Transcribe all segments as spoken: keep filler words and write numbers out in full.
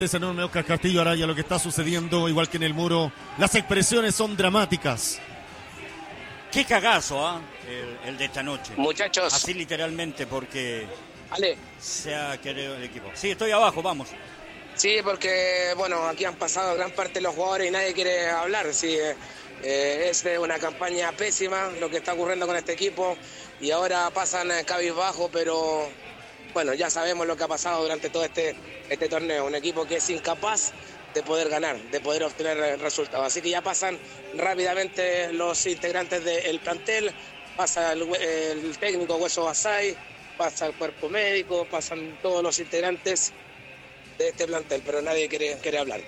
Ese enorme Oscar Castillo Araya, lo que está sucediendo, igual que en el muro, las expresiones son dramáticas. Qué cagazo, ¿ah? ¿eh? El, el de esta noche. Muchachos. Así literalmente, porque Ale. se ha querido el equipo. Sí, estoy abajo, vamos. Sí, porque, bueno, aquí han pasado gran parte de los jugadores y nadie quiere hablar. Sí, eh, es una campaña pésima lo que está ocurriendo con este equipo y ahora pasan cabizbajo, pero... Bueno, ya sabemos lo que ha pasado durante todo este, este torneo. Un equipo que es incapaz de poder ganar, de poder obtener resultados. Así que ya pasan rápidamente los integrantes del plantel, pasa el, el técnico Hueso Basay, pasa el cuerpo médico, pasan todos los integrantes de este plantel, pero nadie quiere, quiere hablar.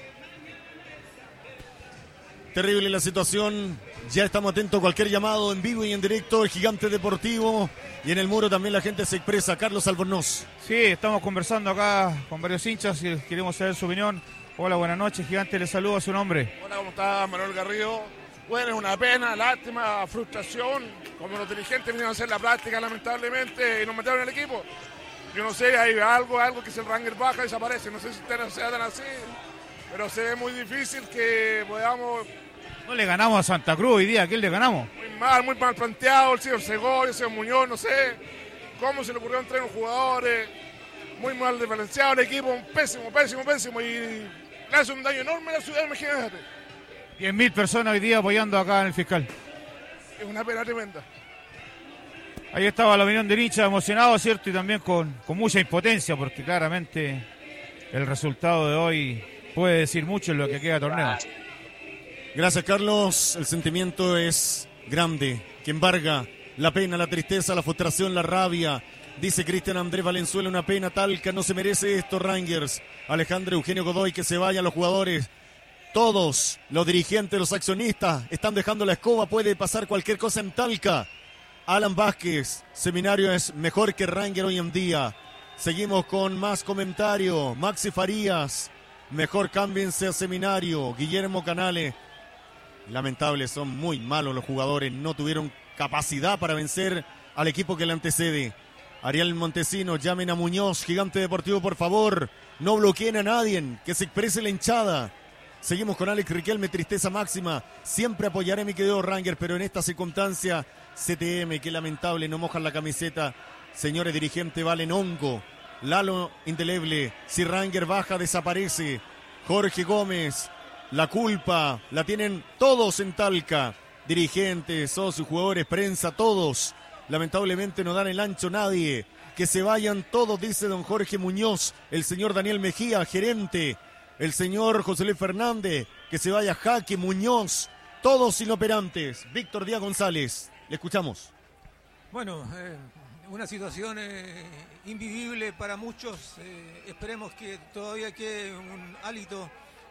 Terrible la situación. Ya estamos atentos a cualquier llamado en vivo y en directo. El Gigante Deportivo. Y en el muro también la gente se expresa. Carlos Albornoz. Sí, estamos conversando acá con varios hinchas y queremos saber su opinión. Hola, buenas noches, Gigante. Le saludo a su nombre. Hola, ¿cómo está? Manuel Garrido. Bueno, es una pena, lástima, frustración. Como los dirigentes vinieron a hacer la práctica, lamentablemente, y nos metieron en el equipo. Yo no sé, hay algo, algo que si el Ranger baja, desaparece. No sé si ustedes sea tan así, pero se ve muy difícil que podamos... No le ganamos a Santa Cruz hoy día, ¿a quién le ganamos? Muy mal, muy mal planteado, el señor Segovia, el señor Muñoz, no sé cómo se le ocurrió entrenar los jugadores, muy mal diferenciado el equipo, pésimo, pésimo, pésimo, y le hace un daño enorme a la ciudad, imagínate. diez mil personas hoy día apoyando acá en el fiscal. Es una pena tremenda. Ahí estaba la opinión de hincha, emocionado, ¿cierto? Y también con, con mucha impotencia, porque claramente el resultado de hoy puede decir mucho en lo que queda de torneo. Gracias, Carlos. El sentimiento es grande, que embarga la pena, la tristeza, la frustración, la rabia. Dice Cristian Andrés Valenzuela, una pena, Talca no se merece esto, Rangers. Alejandro Eugenio Godoy, que se vayan los jugadores. Todos los dirigentes, los accionistas están dejando la escoba, puede pasar cualquier cosa en Talca. Alan Vázquez, Seminario es mejor que Ranger hoy en día. Seguimos con más comentarios. Maxi Farías, mejor cámbiense a Seminario. Guillermo Canales. Lamentable, son muy malos los jugadores, no tuvieron capacidad para vencer al equipo que le antecede. Ariel Montesino, llamen a Muñoz, Gigante Deportivo, por favor, no bloqueen a nadie, que se exprese la hinchada. Seguimos con Alex Riquelme, tristeza máxima, siempre apoyaré a mi querido Ranger, pero en esta circunstancia, C T M, qué lamentable, no mojan la camiseta. Señores dirigentes, valen hongo. Lalo indeleble, si Ranger baja, desaparece. Jorge Gómez. La culpa la tienen todos en Talca, dirigentes, socios, jugadores, prensa, todos. Lamentablemente no dan el ancho nadie. Que se vayan todos, dice don Jorge Muñoz, el señor Daniel Mejía, gerente, el señor José Luis Fernández, que se vaya Jaque, Muñoz, todos inoperantes. Víctor Díaz González, le escuchamos. Bueno, eh, una situación eh, invivible para muchos. Eh, esperemos que todavía quede un hálito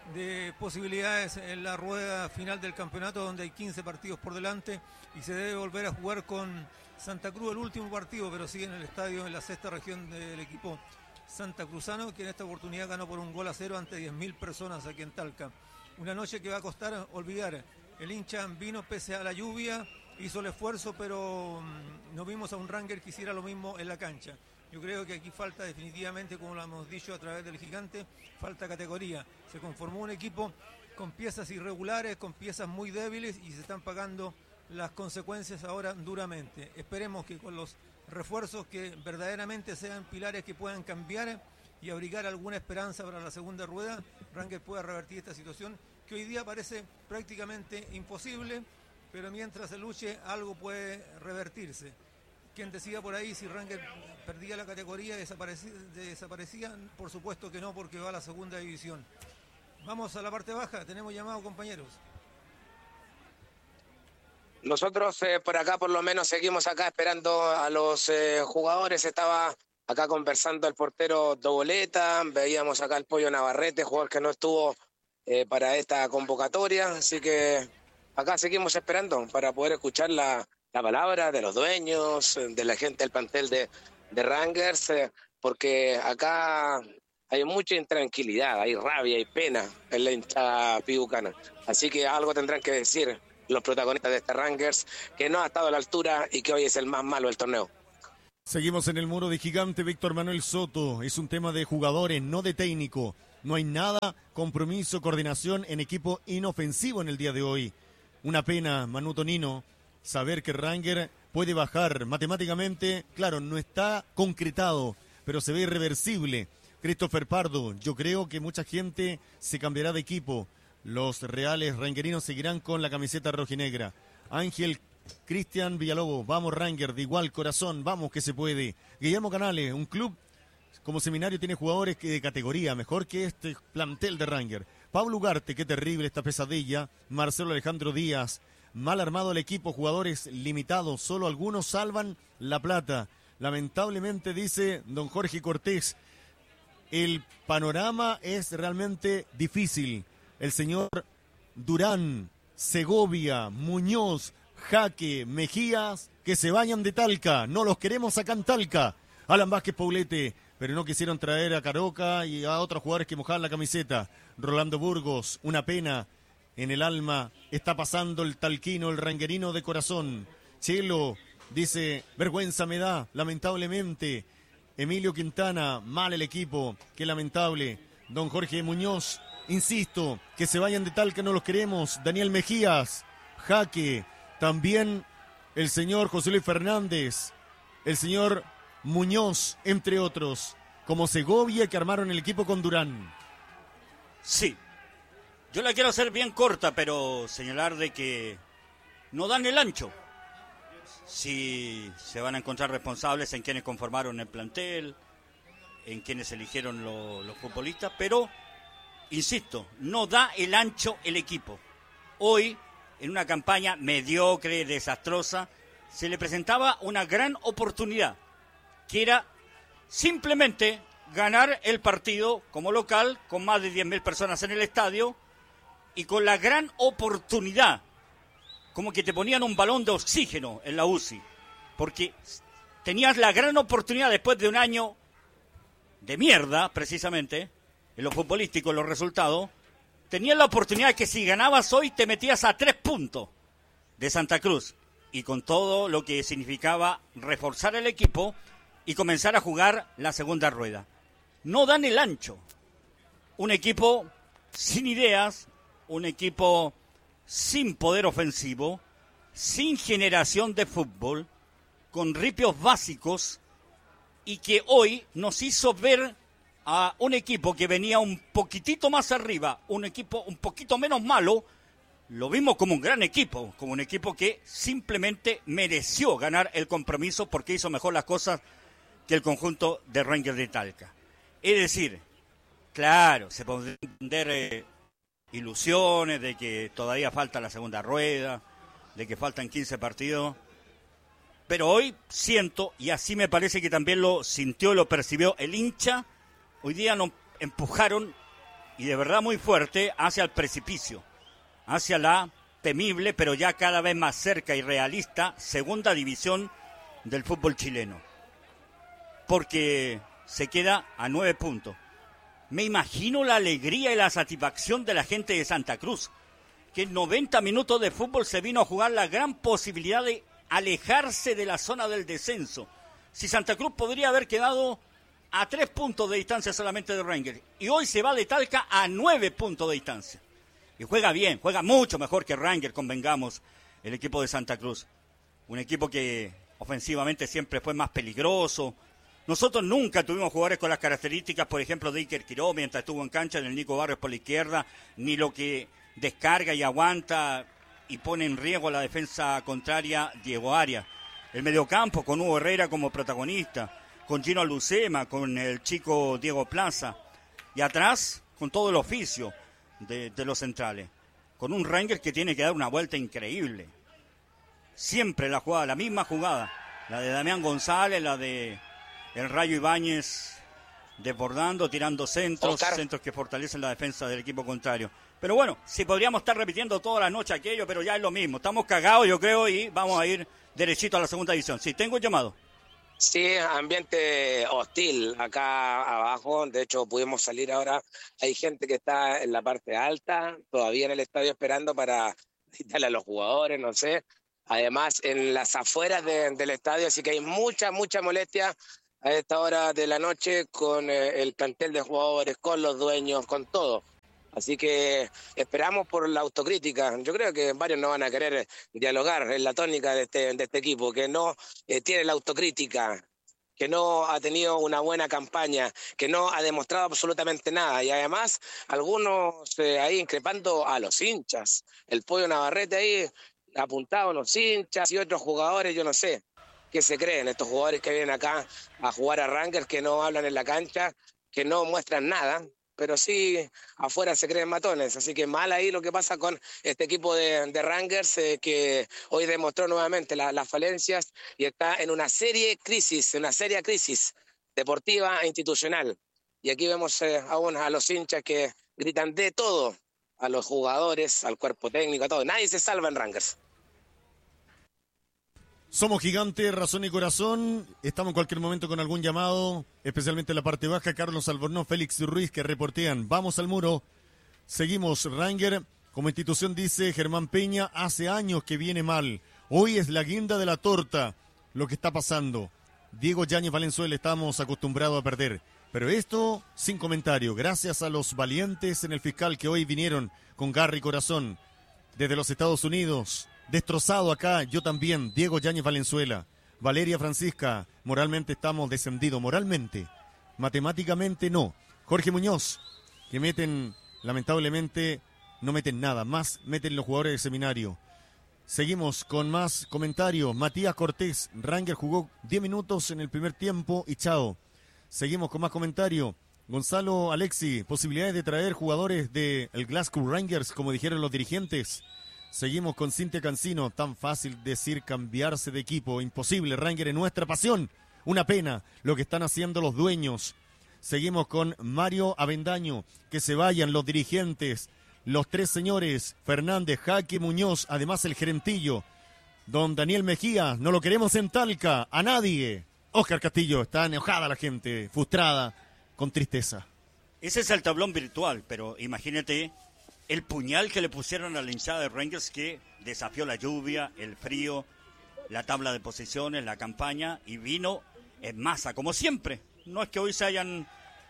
de posibilidades en la rueda final del campeonato, donde hay quince partidos por delante y se debe volver a jugar con Santa Cruz el último partido, pero sigue en el estadio en la sexta región del equipo santacruzano, que en esta oportunidad ganó por un gol a cero ante diez mil personas aquí en Talca. Una noche que va a costar olvidar. El hincha vino pese a la lluvia, hizo el esfuerzo, pero um, no vimos a un Ranger que hiciera lo mismo en la cancha. Yo creo que aquí falta definitivamente, como lo hemos dicho a través del Gigante, falta categoría. Se conformó un equipo con piezas irregulares, con piezas muy débiles y se están pagando las consecuencias ahora duramente. Esperemos que con los refuerzos que verdaderamente sean pilares que puedan cambiar y abrigar alguna esperanza para la segunda rueda, Ranger pueda revertir esta situación que hoy día parece prácticamente imposible, pero mientras se luche algo puede revertirse. Quien decía por ahí si Ranger perdía la categoría, desaparecía, desaparecía, por supuesto que no, porque va a la segunda división. Vamos a la parte baja, tenemos llamado, compañeros. Nosotros eh, por acá por lo menos seguimos acá esperando a los eh, jugadores. Estaba acá conversando el portero Doboleta, veíamos acá el Pollo Navarrete, jugador que no estuvo eh, para esta convocatoria, así que acá seguimos esperando para poder escuchar la la palabra de los dueños, de la gente del plantel de, de Rangers, eh, porque acá hay mucha intranquilidad, hay rabia y pena en la hinchada pibucana. Así que algo tendrán que decir los protagonistas de este Rangers, que no ha estado a la altura y que hoy es el más malo del torneo. Seguimos en el muro de Gigante, Víctor Manuel Soto. Es un tema de jugadores, no de técnico. No hay nada, compromiso, coordinación en equipo inofensivo en el día de hoy. Una pena, Manu Tonino, saber que Ranger puede bajar matemáticamente. Claro, no está concretado, pero se ve irreversible. Christopher Pardo, yo creo que mucha gente se cambiará de equipo. Los reales rangerinos seguirán con la camiseta rojinegra. Ángel Cristian Villalobos, vamos Ranger, de igual corazón, vamos que se puede. Guillermo Canales, un club como Seminario tiene jugadores que de categoría, mejor que este plantel de Ranger. Pablo Ugarte, qué terrible esta pesadilla. Marcelo Alejandro Díaz, mal armado el equipo, jugadores limitados, solo algunos salvan la plata. Lamentablemente, dice don Jorge Cortés, el panorama es realmente difícil. El señor Durán, Segovia, Muñoz, Jaque, Mejías, que se vayan de Talca, no los queremos acá en Talca. Alan Vázquez Paulete, pero no quisieron traer a Caroca y a otros jugadores que mojaban la camiseta. Rolando Burgos, una pena en el alma, está pasando el talquino, el ranguerino de corazón. Chelo dice, vergüenza me da, lamentablemente. Emilio Quintana, mal el equipo, qué lamentable. Don Jorge Muñoz, insisto, que se vayan de Talca, no los queremos. Daniel Mejías, Jaque, también el señor José Luis Fernández, el señor Muñoz, entre otros, como Segovia, que armaron el equipo con Durán. Sí, yo la quiero hacer bien corta, pero señalar de que no dan el ancho. Sí, se van a encontrar responsables en quienes conformaron el plantel, en quienes eligieron lo, los futbolistas, pero, insisto, no da el ancho el equipo. Hoy, en una campaña mediocre, desastrosa, se le presentaba una gran oportunidad, que era simplemente ganar el partido como local, con más de diez mil personas en el estadio, y con la gran oportunidad, como que te ponían un balón de oxígeno en la U C I, porque tenías la gran oportunidad después de un año de mierda, precisamente, en lo futbolístico, en los resultados, tenías la oportunidad que si ganabas hoy te metías a tres puntos de Santa Cruz, y con todo lo que significaba reforzar el equipo y comenzar a jugar la segunda rueda. No dan el ancho. Un equipo sin ideas, un equipo sin poder ofensivo, sin generación de fútbol, con ripios básicos, y que hoy nos hizo ver a un equipo que venía un poquitito más arriba, un equipo un poquito menos malo, lo vimos como un gran equipo, como un equipo que simplemente mereció ganar el compromiso porque hizo mejor las cosas que el conjunto de Rangers de Talca. Es decir, claro, se podrían entender eh, ilusiones de que todavía falta la segunda rueda, de que faltan quince partidos, pero hoy siento, y así me parece que también lo sintió y lo percibió el hincha, hoy día nos empujaron, y de verdad muy fuerte, hacia el precipicio, hacia la temible, pero ya cada vez más cerca y realista, segunda división del fútbol chileno. Porque se queda a nueve puntos. Me imagino la alegría y la satisfacción de la gente de Santa Cruz, que en noventa minutos de fútbol se vino a jugar la gran posibilidad de alejarse de la zona del descenso. Si Santa Cruz podría haber quedado a tres puntos de distancia solamente de Rangers, y hoy se va de Talca a nueve puntos de distancia. Y juega bien, juega mucho mejor que Rangers, convengamos, el equipo de Santa Cruz. Un equipo que ofensivamente siempre fue más peligroso. Nosotros nunca tuvimos jugadores con las características, por ejemplo, de Iker Quiroz mientras estuvo en cancha, del Nico Barrios por la izquierda, ni lo que descarga y aguanta y pone en riesgo la defensa contraria Diego Arias. El mediocampo con Hugo Herrera como protagonista, con Gino Lucema, con el chico Diego Plaza, y atrás con todo el oficio de, de los centrales, con un Rangers que tiene que dar una vuelta increíble. Siempre la jugada, la misma jugada, la de Damián González, la de el Rayo Ibáñez desbordando, tirando centros, Oscar. centros que fortalecen la defensa del equipo contrario. Pero bueno, si podríamos estar repitiendo toda la noche aquello, pero ya es lo mismo. Estamos cagados, yo creo, y vamos a ir derechito a la segunda división. Sí, tengo un llamado. Sí, ambiente hostil acá abajo. De hecho, pudimos salir ahora. Hay gente que está en la parte alta, todavía en el estadio esperando para citarle a los jugadores, no sé. Además, en las afueras de, del estadio, así que hay mucha, mucha molestia a esta hora de la noche con eh, el plantel de jugadores, con los dueños, con todo. Así que esperamos por la autocrítica. Yo creo que varios no van a querer dialogar en la tónica de este, de este equipo, que no eh, tiene la autocrítica, que no ha tenido una buena campaña, que no ha demostrado absolutamente nada. Y además, algunos eh, ahí increpando a los hinchas. El Pollo Navarrete ahí apuntado a los hinchas y otros jugadores, yo no sé. ¿Qué se creen estos jugadores que vienen acá a jugar a Rangers, que no hablan en la cancha, que no muestran nada, pero sí afuera se creen matones? Así que mal ahí lo que pasa con este equipo de, de Rangers, eh, que hoy demostró nuevamente la, las falencias y está en una seria crisis, una seria crisis deportiva e institucional. Y aquí vemos eh, aún a los hinchas que gritan de todo, a los jugadores, al cuerpo técnico, a todo. Nadie se salva en Rangers. Somos gigantes, razón y corazón. Estamos en cualquier momento con algún llamado, especialmente en la parte baja. Carlos Albornoz, Félix Ruiz, que reportean. Vamos al muro. Seguimos. Ranger, como institución, dice Germán Peña, hace años que viene mal. Hoy es la guinda de la torta lo que está pasando. Diego Yáñez Valenzuela, estamos acostumbrados a perder. Pero esto, sin comentario. Gracias a los valientes en el fiscal que hoy vinieron con garra y corazón desde los Estados Unidos. Destrozado acá, yo también, Diego Yáñez Valenzuela, Valeria Francisca, moralmente estamos descendidos, moralmente, matemáticamente no. Jorge Muñoz, que meten, lamentablemente, no meten nada, más meten los jugadores de seminario. Seguimos con más comentarios. Matías Cortés, Ranger jugó diez minutos en el primer tiempo y chao. Seguimos con más comentarios. Gonzalo Alexi, posibilidades de traer jugadores del Glasgow Rangers, como dijeron los dirigentes. Seguimos con Cintia Cancino, tan fácil decir cambiarse de equipo, imposible, Ranger es nuestra pasión, una pena lo que están haciendo los dueños. Seguimos con Mario Avendaño, que se vayan los dirigentes, los tres señores, Fernández, Jaque, Muñoz, además el gerentillo, don Daniel Mejía, no lo queremos en Talca, a nadie. Óscar Castillo, está enojada la gente, frustrada, con tristeza. Ese es el tablón virtual, pero imagínate el puñal que le pusieron a la hinchada de Rangers, que desafió la lluvia, el frío, la tabla de posiciones, la campaña, y vino en masa, como siempre. No es que hoy se hayan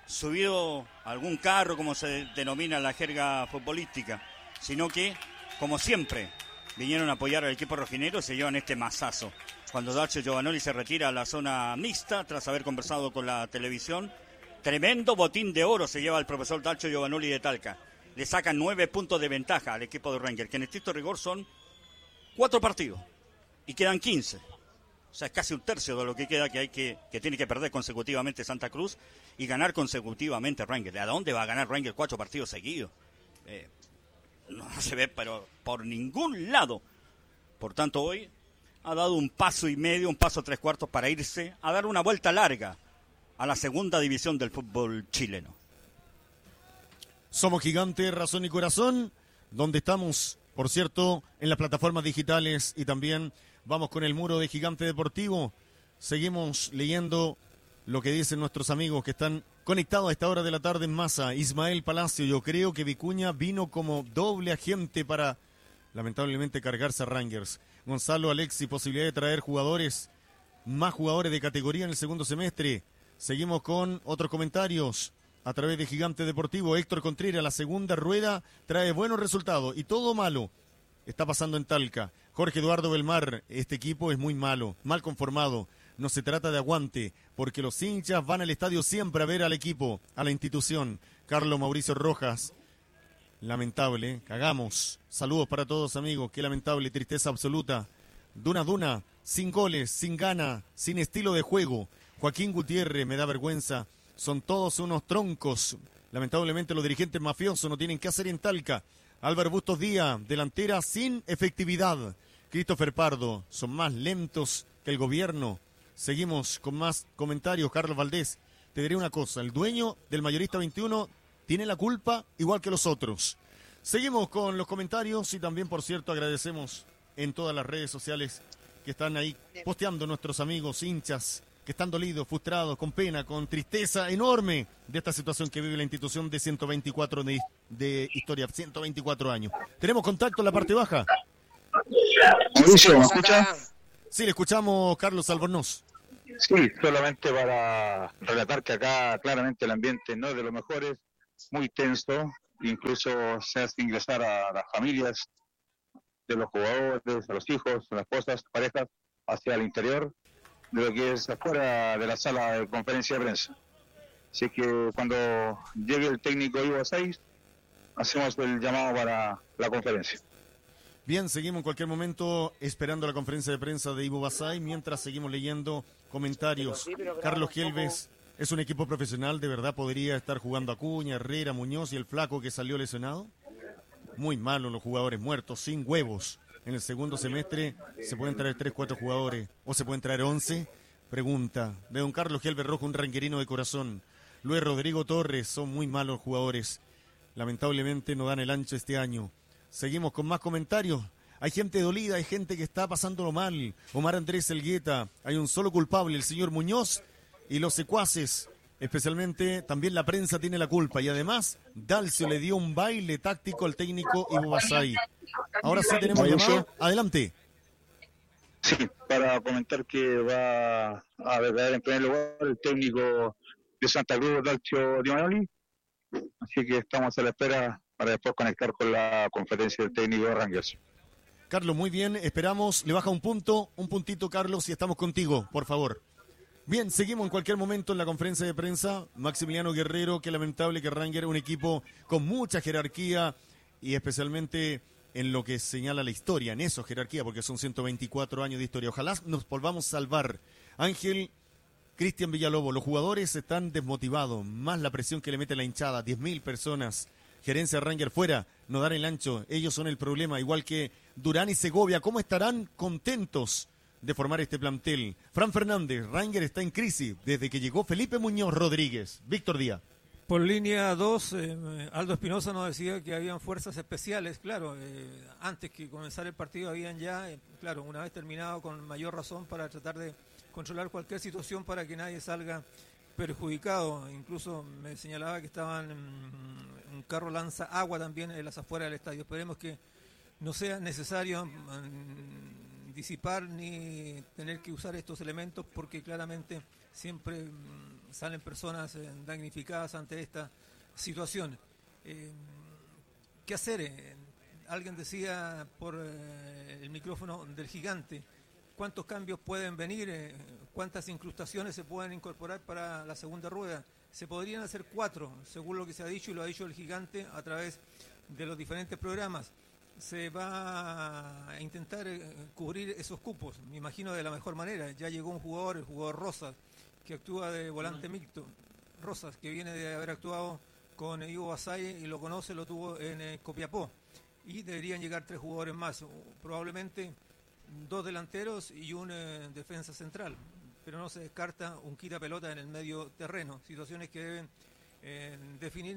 subido algún carro, como se denomina en la jerga futbolística, sino que, como siempre, vinieron a apoyar al equipo rojinegro y se llevan este masazo. Cuando Dacho Giovanoli se retira a la zona mixta, tras haber conversado con la televisión, tremendo botín de oro se lleva el profesor Dacho Giovanoli de Talca. Le sacan nueve puntos de ventaja al equipo de Rangers, que en estricto rigor son cuatro partidos y quedan quince. O sea, es casi un tercio de lo que queda que hay que, que tiene que perder consecutivamente Santa Cruz y ganar consecutivamente Rangers. ¿A dónde va a ganar Rangers cuatro partidos seguidos? Eh, no se ve, pero por ningún lado. Por tanto, hoy ha dado un paso y medio, un paso tres cuartos para irse a dar una vuelta larga a la segunda división del fútbol chileno. Somos gigantes, razón y corazón, donde estamos, por cierto, en las plataformas digitales y también vamos con el muro de Gigante Deportivo. Seguimos leyendo lo que dicen nuestros amigos que están conectados a esta hora de la tarde en masa. Ismael Palacio, yo creo que Vicuña vino como doble agente para, lamentablemente, cargarse a Rangers. Gonzalo Alexi, posibilidad de traer jugadores, más jugadores de categoría en el segundo semestre. Seguimos con otros comentarios. A través de Gigante Deportivo, Héctor Contreras, la segunda rueda trae buenos resultados y todo malo está pasando en Talca. Jorge Eduardo Belmar, este equipo es muy malo, mal conformado. No se trata de aguante, porque los hinchas van al estadio siempre a ver al equipo, a la institución. Carlos Mauricio Rojas, lamentable, cagamos. Saludos para todos, amigos, qué lamentable, tristeza absoluta. Duna Duna, sin goles, sin gana, sin estilo de juego. Joaquín Gutiérrez, me da vergüenza. Son todos unos troncos. Lamentablemente los dirigentes mafiosos no tienen qué hacer en Talca. Álvaro Bustos Díaz, delantera sin efectividad. Christopher Pardo, son más lentos que el gobierno. Seguimos con más comentarios. Carlos Valdés, te diré una cosa. El dueño del Mayorista veintiuno tiene la culpa igual que los otros. Seguimos con los comentarios y también, por cierto, agradecemos en todas las redes sociales que están ahí posteando nuestros amigos hinchas, que están dolidos, frustrados, con pena, con tristeza enorme de esta situación que vive la institución de ciento veinticuatro de, de historia, ciento veinticuatro años. ¿Tenemos contacto en la parte baja? Mauricio, ¿me escucha? Sí, le escuchamos, Carlos Albornoz. Sí, solamente para relatar que acá claramente el ambiente no es de los mejores, muy tenso, incluso se hace ingresar a las familias de los jugadores, a los hijos, a las esposas, parejas, hacia el interior de lo que es afuera de la sala de conferencia de prensa. Así que cuando llegue el técnico Ivo Basay, hacemos el llamado para la conferencia. Bien, seguimos en cualquier momento esperando la conferencia de prensa de Ivo Basay, mientras seguimos leyendo comentarios. Carlos Gelves es un equipo profesional, ¿de verdad podría estar jugando Acuña, Herrera, Muñoz y el flaco que salió lesionado? Muy malo los jugadores muertos, sin huevos. En el segundo semestre se pueden traer tres, cuatro jugadores, o se pueden traer once. Pregunta de don Carlos Gelves Rojo, un ranguerino de corazón. Luis Rodrigo Torres, son muy malos jugadores. Lamentablemente no dan el ancho este año. Seguimos con más comentarios. Hay gente dolida, hay gente que está pasándolo mal. Omar Andrés Elgueta, hay un solo culpable, el señor Muñoz y los secuaces. Especialmente también la prensa tiene la culpa. Y además, Dalcio le dio un baile táctico al técnico Ivo Basay. Ahora sí tenemos llamado. Adelante. Sí, para comentar que va a ver en primer lugar el técnico de Santa Cruz, Dalcio Di Manoli. Así que estamos a la espera para después conectar con la conferencia del técnico de Rangers. Carlos, muy bien, esperamos, le baja un punto, un puntito Carlos y estamos contigo, por favor. Bien, seguimos en cualquier momento en la conferencia de prensa. Maximiliano Guerrero, qué lamentable que Rangers, un equipo con mucha jerarquía y especialmente en lo que señala la historia, en eso jerarquía, porque son ciento veinticuatro años de historia. Ojalá nos volvamos a salvar. Ángel, Cristian Villalobos, los jugadores están desmotivados, más la presión que le mete la hinchada, diez mil personas. Gerencia Rangers fuera, no dan el ancho, ellos son el problema, igual que Durán y Segovia. ¿Cómo estarán contentos de formar este plantel? Fran Fernández, Rangers está en crisis desde que llegó Felipe Muñoz Rodríguez. Víctor Díaz. Por línea dos, eh, Aldo Espinosa nos decía que habían fuerzas especiales, claro, eh, antes que comenzar el partido habían ya, eh, claro, una vez terminado con mayor razón para tratar de controlar cualquier situación para que nadie salga perjudicado. Incluso me señalaba que estaban mmm, un carro lanza agua también en las afueras del estadio. Esperemos que no sea necesario mmm, disipar ni tener que usar estos elementos, porque claramente siempre mmm, salen personas eh, damnificadas ante esta situación. Eh, ¿Qué hacer? Eh, alguien decía por eh, el micrófono del gigante, ¿cuántos cambios pueden venir? Eh, ¿Cuántas incrustaciones se pueden incorporar para la segunda rueda? Se podrían hacer cuatro, según lo que se ha dicho y lo ha dicho el gigante a través de los diferentes programas. Se va a intentar eh, cubrir esos cupos, me imagino de la mejor manera. Ya llegó un jugador, el jugador Rosas, que actúa de volante mixto. Rosas, que viene de haber actuado con Ivo Basay y lo conoce, lo tuvo en eh, Copiapó. Y deberían llegar tres jugadores más, probablemente dos delanteros y un eh, defensa central, pero no se descarta un quita pelota en el medio terreno, situaciones que deben eh, definir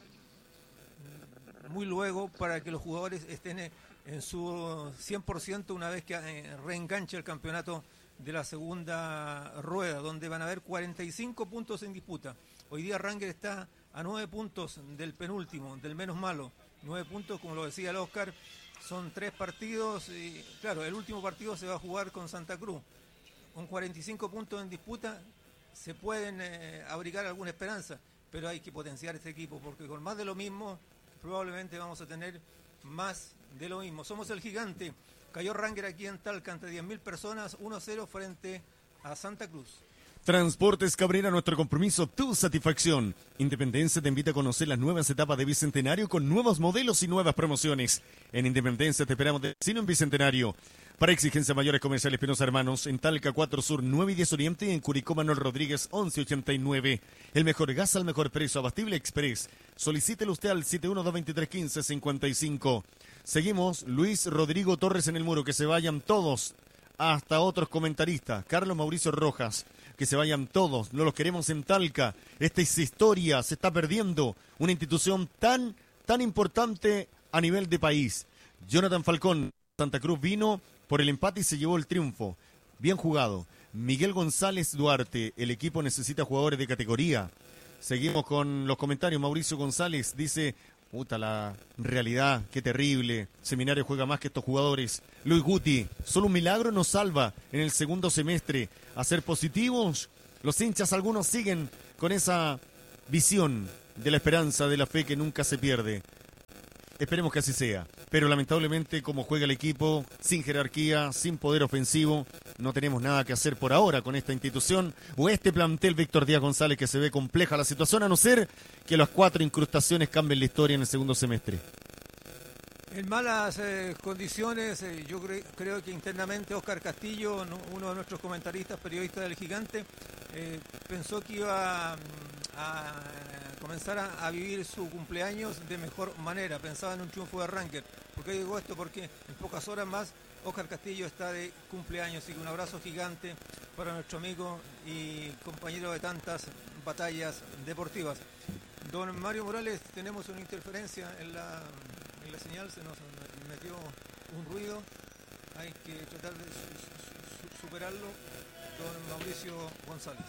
muy luego para que los jugadores estén en su cien por ciento una vez que eh, reenganche el campeonato de la segunda rueda, donde van a haber cuarenta y cinco puntos en disputa. Hoy día Rangers está a nueve puntos del penúltimo, del menos malo, nueve puntos, como lo decía el Oscar. Son tres partidos y, claro, el último partido se va a jugar con Santa Cruz. Con cuarenta y cinco puntos en disputa se pueden eh, abrigar alguna esperanza, pero hay que potenciar este equipo, porque con más de lo mismo probablemente vamos a tener más de lo mismo. Somos el gigante. Cayó Rangers aquí en Talca ante diez mil personas, uno a cero frente a Santa Cruz. Transportes Cabrera, nuestro compromiso, tu satisfacción. Independencia te invita a conocer las nuevas etapas de Bicentenario con nuevos modelos y nuevas promociones. En Independencia te esperamos de vecino en Bicentenario. Para exigencias mayores comerciales Pinoza Hermanos, en Talca cuatro Sur, nueve y diez Oriente y en Curicó Manuel Rodríguez once ochenta y nueve. El mejor gas al mejor precio, Abastible Express. Solicítelo usted al siete uno dos dos tres uno cinco cincuenta y cinco. Seguimos, Luis Rodrigo Torres en el muro, que se vayan todos, hasta otros comentaristas. Carlos Mauricio Rojas, que se vayan todos, no los queremos en Talca. Esta es historia, se está perdiendo una institución tan, tan importante a nivel de país. Jonathan Falcón, Santa Cruz vino por el empate y se llevó el triunfo. Bien jugado. Miguel González Duarte, el equipo necesita jugadores de categoría. Seguimos con los comentarios. Mauricio González dice, Puta, la realidad, qué terrible. Seminario juega más que estos jugadores. Luis Guti, solo un milagro nos salva en el segundo semestre. A ser positivos, los hinchas algunos siguen con esa visión de la esperanza, de la fe que nunca se pierde. Esperemos que así sea. Pero lamentablemente, como juega el equipo, sin jerarquía, sin poder ofensivo, no tenemos nada que hacer por ahora con esta institución o este plantel Víctor Díaz González, que se ve compleja la situación, a no ser que las cuatro incrustaciones cambien la historia en el segundo semestre. En malas eh, condiciones, eh, yo cre creo que internamente Óscar Castillo, no, uno de nuestros comentaristas, periodistas del Gigante, eh, pensó que iba a, a comenzar a, a vivir su cumpleaños de mejor manera, pensaba en un triunfo de Rangers. ¿Por qué digo esto? Porque en pocas horas más Óscar Castillo está de cumpleaños, así que un abrazo gigante para nuestro amigo y compañero de tantas batallas deportivas. Don Mario Morales, tenemos una interferencia en la... la señal, se nos metió un ruido, hay que tratar de su, su, superarlo. Don Mauricio González.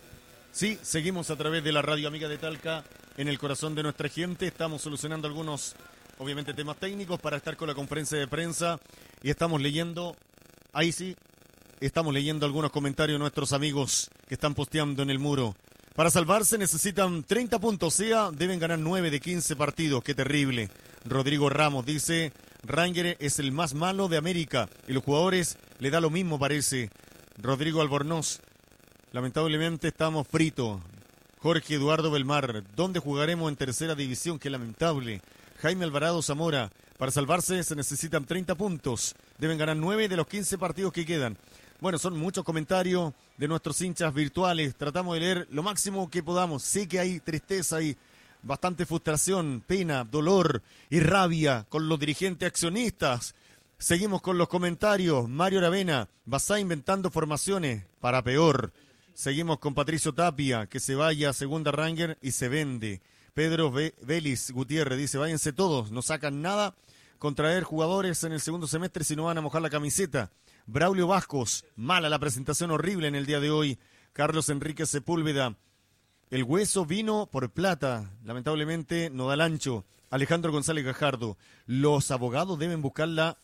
Sí, seguimos a través de la radio amiga de Talca, en el corazón de nuestra gente. Estamos solucionando algunos, obviamente, temas técnicos para estar con la conferencia de prensa y estamos leyendo, ahí sí, estamos leyendo algunos comentarios de nuestros amigos que están posteando en el muro. Para salvarse necesitan treinta puntos, o sea, deben ganar nueve de quince partidos. ¡Qué terrible! Rodrigo Ramos dice, Rangers es el más malo de América y los jugadores le da lo mismo, parece. Rodrigo Albornoz, lamentablemente estamos fritos. Jorge Eduardo Belmar, ¿dónde jugaremos en tercera división? ¡Qué lamentable! Jaime Alvarado Zamora, para salvarse se necesitan treinta puntos. Deben ganar nueve de los quince partidos que quedan. Bueno, son muchos comentarios de nuestros hinchas virtuales. Tratamos de leer lo máximo que podamos. Sé que hay tristeza y bastante frustración, pena, dolor y rabia con los dirigentes accionistas. Seguimos con los comentarios. Mario Aravena, Basá inventando formaciones para peor. Seguimos con Patricio Tapia, que se vaya a Segunda Ranger y se vende. Pedro Vélez Gutiérrez dice, váyanse todos, no sacan nada con traer jugadores en el segundo semestre si no van a mojar la camiseta. Braulio Vascos, mala la presentación, horrible en el día de hoy. Carlos Enrique Sepúlveda, el hueso vino por plata, lamentablemente no da el ancho. Alejandro González Gajardo, los abogados deben buscar la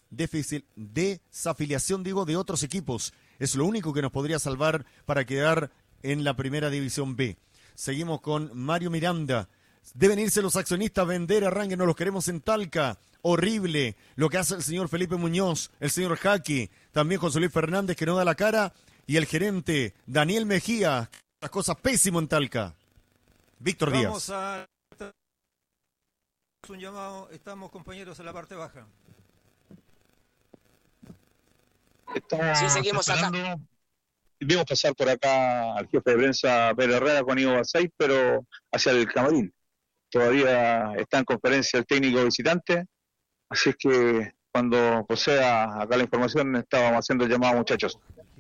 desafiliación, digo, de otros equipos. Es lo único que nos podría salvar para quedar en la primera división B. Seguimos con Mario Miranda. Deben irse los accionistas a vender a Rangers, no los queremos en Talca. Horrible lo que hace el señor Felipe Muñoz, el señor Jaque, también José Luis Fernández que no da la cara y el gerente Daniel Mejía. Las cosas pésimo en Talca. Víctor Díaz. Vamos a un llamado, estamos compañeros en la parte baja. Estamos sí, seguimos esperando. acá. Vimos pasar por acá al jefe de prensa Pedro Herrera con Ivo Basay, pero hacia el camarín. Todavía está en conferencia el técnico visitante, así es que cuando posea acá la información estábamos haciendo el llamado, muchachos.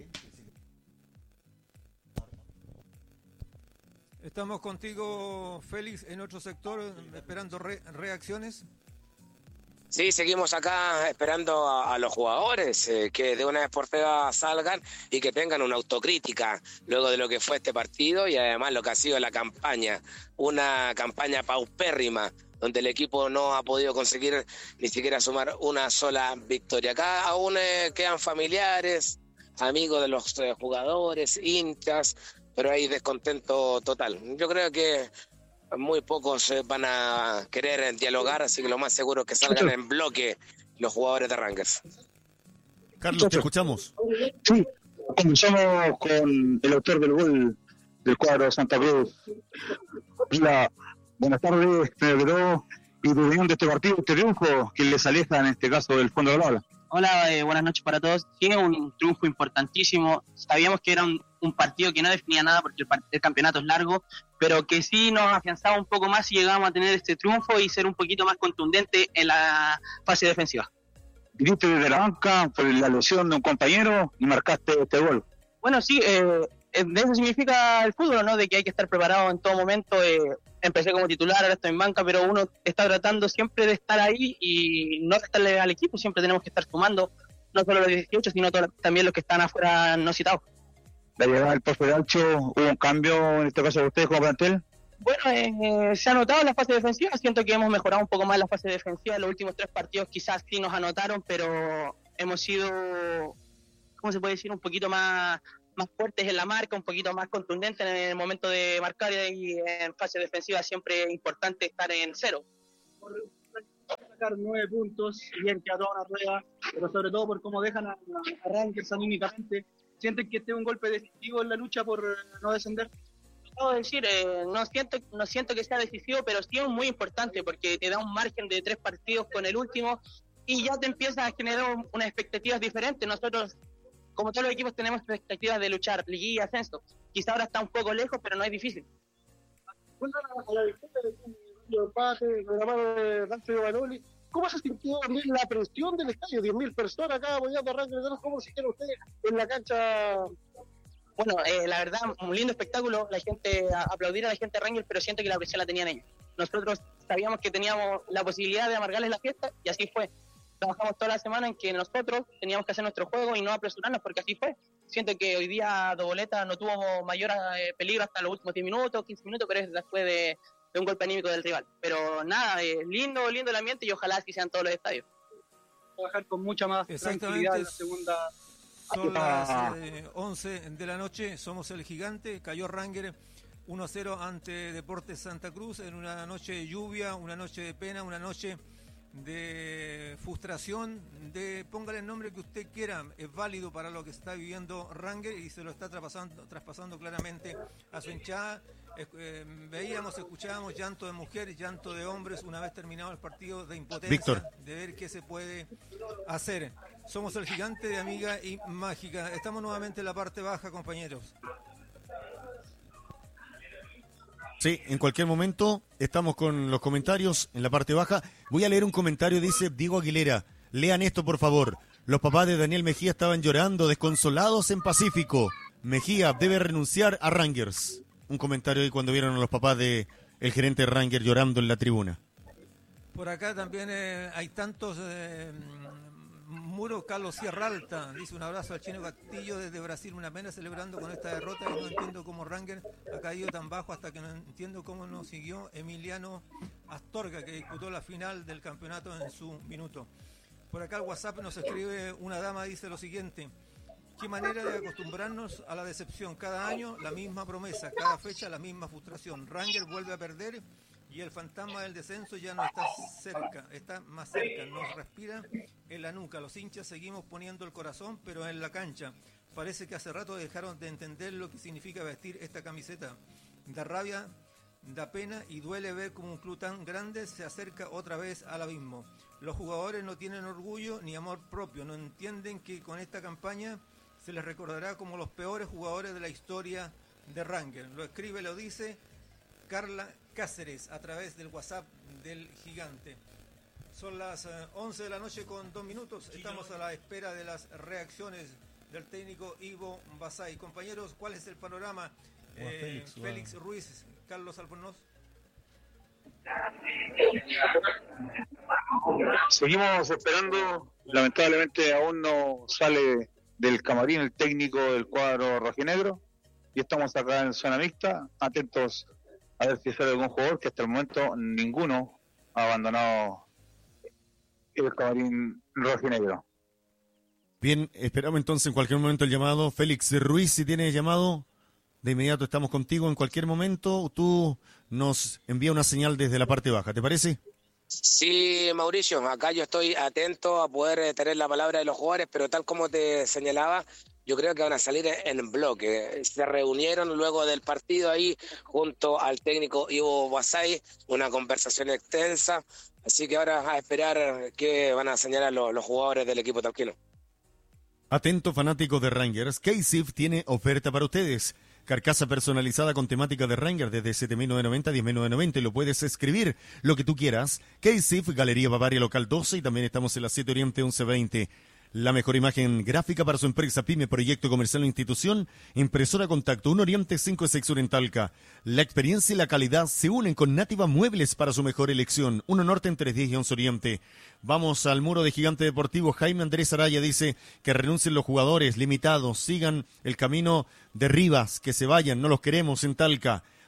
Estamos contigo, Félix, en otro sector, esperando re reacciones. Sí, seguimos acá esperando a, a los jugadores eh, que de una vez por todas salgan y que tengan una autocrítica luego de lo que fue este partido y además lo que ha sido la campaña, una campaña paupérrima donde el equipo no ha podido conseguir ni siquiera sumar una sola victoria. Acá aún eh, quedan familiares, amigos de los eh, jugadores, hinchas, pero hay descontento total. Yo creo que muy pocos van a querer dialogar, así que lo más seguro es que salgan en bloque los jugadores de Rangers. Carlos, te escuchamos. Sí, comenzamos con el autor del gol del cuadro de Santa Cruz. Hola, buenas tardes, Pedro, y tu opinión de este partido, este triunfo que les aleja en este caso del fondo de la tabla. Hola, eh, buenas noches para todos. Sí, un triunfo importantísimo. Sabíamos que era un, un partido que no definía nada porque el, el campeonato es largo, pero que sí nos afianzaba un poco más y llegábamos a tener este triunfo y ser un poquito más contundente en la fase defensiva. Viniste desde la banca por la lesión de un compañero y marcaste este gol. Bueno, sí, eh, de eso significa el fútbol, ¿no? De que hay que estar preparado en todo momento. Eh, empecé como titular, ahora estoy en banca, pero uno está tratando siempre de estar ahí y no restarle al equipo. Siempre tenemos que estar sumando, no solo los dieciocho, sino todo, también los que están afuera no citados. La llegada del profe Dalcho, ¿hubo un cambio en este caso de ustedes como plantel? Bueno, eh, se ha notado en la fase defensiva, siento que hemos mejorado un poco más la fase defensiva, los últimos tres partidos quizás sí nos anotaron, pero hemos sido, ¿cómo se puede decir?, un poquito más, más fuertes en la marca, un poquito más contundentes en el momento de marcar, y en fase defensiva siempre es importante estar en cero. Por sacar nueve puntos, bien que a toda una rueda, pero sobre todo por cómo dejan a, a Rangers anímicamente. ¿Sienten que este es un golpe decisivo en la lucha por no descender? Puedo decir, eh, no siento no siento que sea decisivo, pero sí es muy importante porque te da un margen de tres partidos con el último y ya te empiezas a generar un, unas expectativas diferentes. Nosotros, como todos los equipos, tenemos expectativas de luchar liguilla y ascenso. Quizá ahora está un poco lejos, pero no es difícil. Bueno, a la victoria de empate, programado de Rancho de Banoli, ¿cómo se sintió también la presión del estadio? diez mil personas acá apoyando a Rangers. ¿Cómo se sintieron ustedes en la cancha? Bueno, eh, la verdad, un lindo espectáculo, la gente, a, aplaudir a la gente de Rangers, pero siento que la presión la tenían ellos. Nosotros sabíamos que teníamos la posibilidad de amargarles la fiesta y así fue. Trabajamos toda la semana en que nosotros teníamos que hacer nuestro juego y no apresurarnos, porque así fue. Siento que hoy día Doboleta no tuvo mayor eh, peligro hasta los últimos diez minutos, quince minutos, pero es después de, de un golpe anímico del rival. Pero nada, eh, lindo, lindo el ambiente y ojalá así sean todos los estadios. Trabajar con mucha más tranquilidad en la segunda. Son las eh, once de la noche, somos el Gigante, cayó Rangers uno a cero ante Deportes Santa Cruz en una noche de lluvia, una noche de pena, una noche de frustración, de póngale el nombre que usted quiera, es válido para lo que está viviendo Rangers y se lo está traspasando, traspasando claramente a su hinchada. Eh, veíamos, escuchábamos llanto de mujeres, llanto de hombres una vez terminado el partido, de impotencia, Víctor, de ver qué se puede hacer. Somos el Gigante de Amiga y Mágica. Estamos nuevamente en la parte baja, compañeros. Sí, en cualquier momento estamos con los comentarios en la parte baja. Voy a leer un comentario, dice Diego Aguilera. Lean esto, por favor. Los papás de Daniel Mejía estaban llorando, desconsolados en Pacífico. Mejía debe renunciar a Rangers. Un comentario ahí cuando vieron a los papás de el gerente de Rangers llorando en la tribuna. Por acá también eh, hay tantos... Eh, Muro Carlos Sierra Alta dice: un abrazo al Chino Castillo desde Brasil, una pena celebrando con esta derrota, y no entiendo cómo Rangers ha caído tan bajo, hasta que no entiendo cómo nos siguió Emiliano Astorga, que disputó la final del campeonato en su minuto. Por acá el WhatsApp nos escribe una dama, dice lo siguiente: qué manera de acostumbrarnos a la decepción, cada año la misma promesa, cada fecha la misma frustración, Rangers vuelve a perder y el fantasma del descenso ya no está cerca, está más cerca, nos respira en la nuca. Los hinchas seguimos poniendo el corazón, pero en la cancha. Parece que hace rato dejaron de entender lo que significa vestir esta camiseta. Da rabia, da pena y duele ver cómo un club tan grande se acerca otra vez al abismo. Los jugadores no tienen orgullo ni amor propio, no entienden que con esta campaña se les recordará como los peores jugadores de la historia de Rangers. Lo escribe, lo dice Carla Cáceres a través del WhatsApp del Gigante. Son las once de la noche con dos minutos. Estamos a la espera de las reacciones del técnico Ivo Basay. Compañeros, ¿cuál es el panorama? Eh, Félix, Félix Ruiz, Carlos Albornoz. Seguimos esperando. Lamentablemente aún no sale del camarín el técnico del cuadro rojinegro. Y estamos acá en zona mixta, atentos a ver si sale algún jugador, que hasta el momento ninguno ha abandonado el camarín rojinegro. Bien, esperamos entonces en cualquier momento el llamado. Félix Ruiz, si tiene llamado, de inmediato estamos contigo. En cualquier momento tú nos envía una señal desde la parte baja, ¿te parece? Sí, Mauricio, acá yo estoy atento a poder tener la palabra de los jugadores, pero tal como te señalaba, yo creo que van a salir en bloque. Se reunieron luego del partido ahí junto al técnico Ivo Basay, una conversación extensa, así que ahora a esperar qué van a señalar los, los jugadores del equipo talquino. Atento fanáticos de Rangers, K-Sif tiene oferta para ustedes. Carcasa personalizada con temática de Rangers desde siete mil novecientos noventa a diez mil novecientos noventa y lo puedes escribir lo que tú quieras. K-Sif, Galería Bavaria Local doce y también estamos en la siete Oriente once veinte. La mejor imagen gráfica para su empresa, pyme, proyecto comercial o institución. Impresora Contacto, un Oriente cinco Sección en Talca. La experiencia y la calidad se unen con Nativa Muebles para su mejor elección. uno Norte en tres diez y once Oriente. Vamos al muro de Gigante Deportivo. Jaime Andrés Araya dice que renuncien los jugadores limitados, sigan el camino de Rivas, que se vayan, no los queremos en Talca.